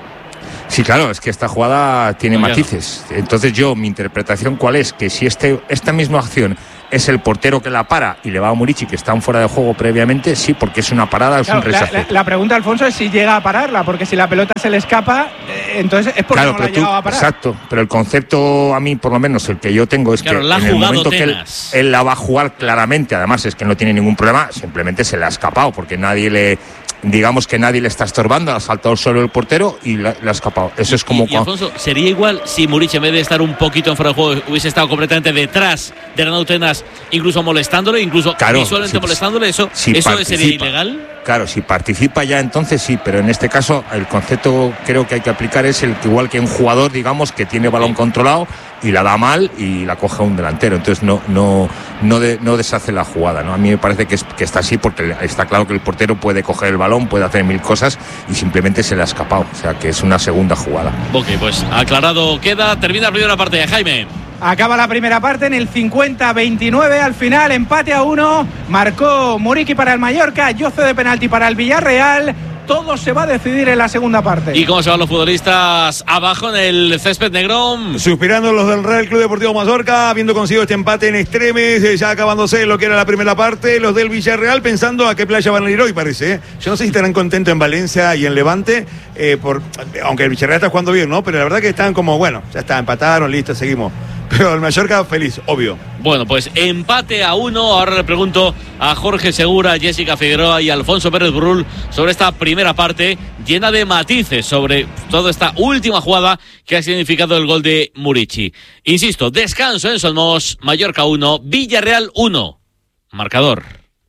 Speaker 12: Sí, claro, es que esta jugada tiene no, matices. No. Entonces yo, mi interpretación, ¿cuál es? Que si este, esta misma acción es el portero que la para y le va a Murici, que está fuera de juego previamente, sí, porque es una parada, es
Speaker 4: claro,
Speaker 12: un rechazo.
Speaker 4: La, la, la pregunta, Alfonso, es si llega a pararla, porque si la pelota se le escapa, eh, entonces es porque
Speaker 12: claro,
Speaker 4: no la ha
Speaker 12: tú,
Speaker 4: llegado a parar.
Speaker 12: Exacto, pero el concepto, a mí por lo menos, el que yo tengo es claro, que en el momento Tenas. que él, él la va a jugar claramente, además es que no tiene ningún problema, simplemente se le ha escapado, porque nadie le... digamos que nadie le está estorbando, ha saltado solo el portero y le ha escapado. Eso es como...
Speaker 3: Y, y Alfonso, ¿sería igual si Murici, en vez de estar un poquito en fuera de juego, hubiese estado completamente detrás de Renato Tenas, incluso molestándole, incluso
Speaker 12: claro,
Speaker 3: visualmente
Speaker 12: si,
Speaker 3: molestándole? ¿Eso,
Speaker 12: si
Speaker 3: eso sería ilegal?
Speaker 12: Claro, si participa ya entonces sí, pero en este caso el concepto creo que hay que aplicar es el que igual que un jugador, digamos, que tiene balón sí. controlado y la da mal y la coge un delantero, entonces no no no, de, no deshace la jugada, ¿no? A mí me parece que, es, que está así porque está claro que el portero puede coger el balón, puede hacer mil cosas y simplemente se le ha escapado, o sea que es una segunda jugada.
Speaker 3: Ok, pues aclarado queda, termina la primera parte de Jaime.
Speaker 4: Acaba la primera parte en el cincuenta veintinueve, al final empate a uno, marcó Murici para el Mallorca, Yoce de penalti para el Villarreal. Todo se va a decidir en la segunda parte.
Speaker 3: ¿Y cómo se van los futbolistas abajo en el césped negro?
Speaker 5: Suspirando los del Real Club Deportivo Mallorca, habiendo conseguido este empate en extremes, ya acabándose lo que era la primera parte. Los del Villarreal pensando a qué playa van a ir hoy, parece. ¿eh? Yo no sé si estarán contentos en Valencia y en Levante, eh, por, aunque el Villarreal está jugando bien, ¿no? Pero la verdad que están como, bueno, ya está, empataron, listo, seguimos. Pero el Mallorca feliz, obvio.
Speaker 3: Bueno, pues empate a uno. Ahora le pregunto a Jorge Segura, Jessica Figueroa y Alfonso Pérez Burrul sobre esta primera parte llena de matices, sobre toda esta última jugada que ha significado el gol de Murici. Insisto, descanso en Somos, Mallorca uno, Villarreal uno. Marcador.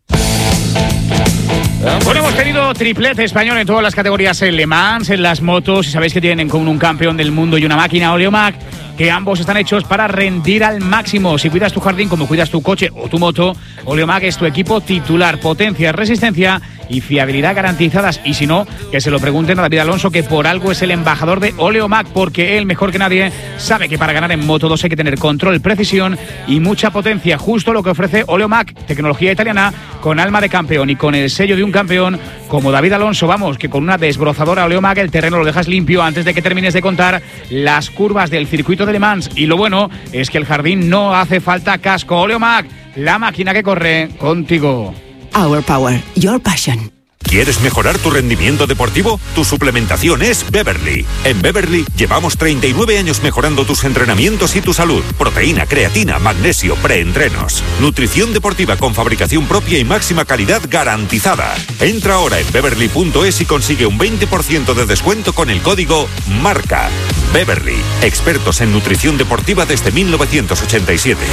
Speaker 11: Bueno, hemos tenido triplete español en todas las categorías en Le Mans, en las motos, y sabéis que tienen en común un campeón del mundo y una máquina, Oleomac, que ambos están hechos para rendir al máximo. Si cuidas tu jardín como cuidas tu coche o tu moto, Oleomac es tu equipo titular. Potencia, resistencia y fiabilidad garantizadas. Y si no, que se lo pregunten a David Alonso, que por algo es el embajador de Oleomac, porque él, mejor que nadie, sabe que para ganar en Moto dos hay que tener control, precisión y mucha potencia. Justo lo que ofrece Oleomac, tecnología italiana con alma de campeón y con el sello de un campeón como David Alonso. Vamos, que con una desbrozadora Oleomac el terreno lo dejas limpio antes de que termines de contar las curvas del circuito de Le Mans. Y lo bueno es que el jardín no hace falta casco. Oleomac, la máquina que corre contigo.
Speaker 15: Our Power, your passion.
Speaker 13: ¿Quieres mejorar tu rendimiento deportivo? Tu suplementación es Beverly. En Beverly llevamos treinta y nueve años mejorando tus entrenamientos y tu salud. Proteína, creatina, magnesio, preentrenos. Nutrición deportiva con fabricación propia y máxima calidad garantizada. Entra ahora en beverly punto es y consigue un veinte por ciento de descuento con el código MARCA. Beverly, expertos en nutrición deportiva desde mil novecientos ochenta y siete.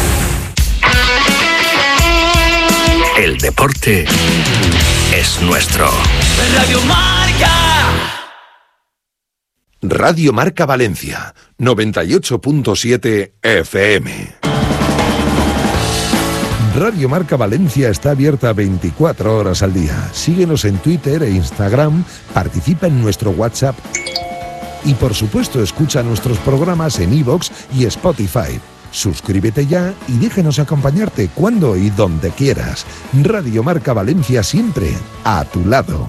Speaker 14: El deporte es nuestro.
Speaker 16: Radio Marca.
Speaker 17: Radio Marca Valencia, noventa y ocho punto siete F M. Radio Marca Valencia está abierta veinticuatro horas al día. Síguenos en Twitter e Instagram, participa en nuestro WhatsApp y por supuesto escucha nuestros programas en iVoox y Spotify. Suscríbete ya y déjanos acompañarte cuando y donde quieras. Radio Marca Valencia, siempre a tu lado.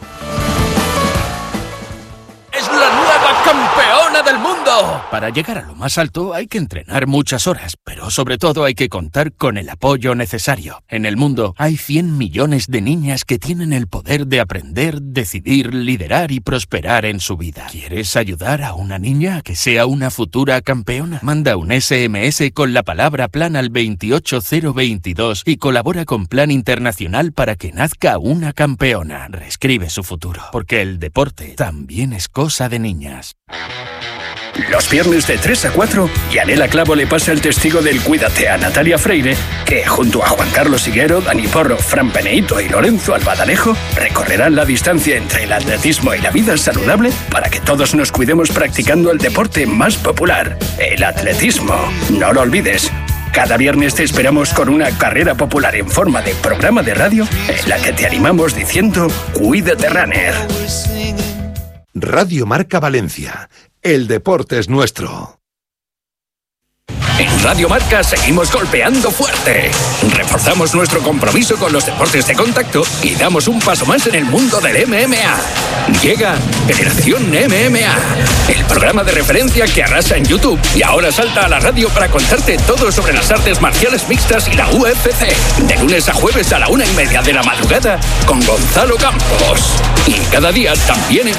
Speaker 18: ¡Es la nueva campeona del mundo! Para llegar a lo más alto hay que entrenar muchas horas, pero sobre todo hay que contar con el apoyo necesario. En el mundo hay cien millones de niñas que tienen el poder de aprender, decidir, liderar y prosperar en su vida. ¿Quieres ayudar a una niña a que sea una futura campeona? Manda un ese eme ese con la palabra plan al veintiocho cero veintidós y colabora con Plan Internacional para que nazca una campeona. Reescribe su futuro, porque el deporte también es cosa de niñas.
Speaker 14: Los viernes de tres a cuatro, Yanela Clavo le pasa el testigo del Cuídate a Natalia Freire, que junto a Juan Carlos Higuero, Dani Porro, Fran Peneito y Lorenzo Albadalejo recorrerán la distancia entre el atletismo y la vida saludable para que todos nos cuidemos practicando el deporte más popular, el atletismo. No lo olvides. Cada viernes te esperamos con una carrera popular en forma de programa de radio en la que te animamos diciendo Cuídate Runner.
Speaker 17: Radio Marca Valencia, el deporte es nuestro.
Speaker 14: En Radio Marca seguimos golpeando fuerte. Reforzamos nuestro compromiso con los deportes de contacto y damos un paso más en el mundo del M M A. Llega Generación M M A, el programa de referencia que arrasa en YouTube y ahora salta a la radio para contarte todo sobre las artes marciales mixtas y la U F C. De lunes a jueves a la una y media de la madrugada con Gonzalo Campos. Y cada día también en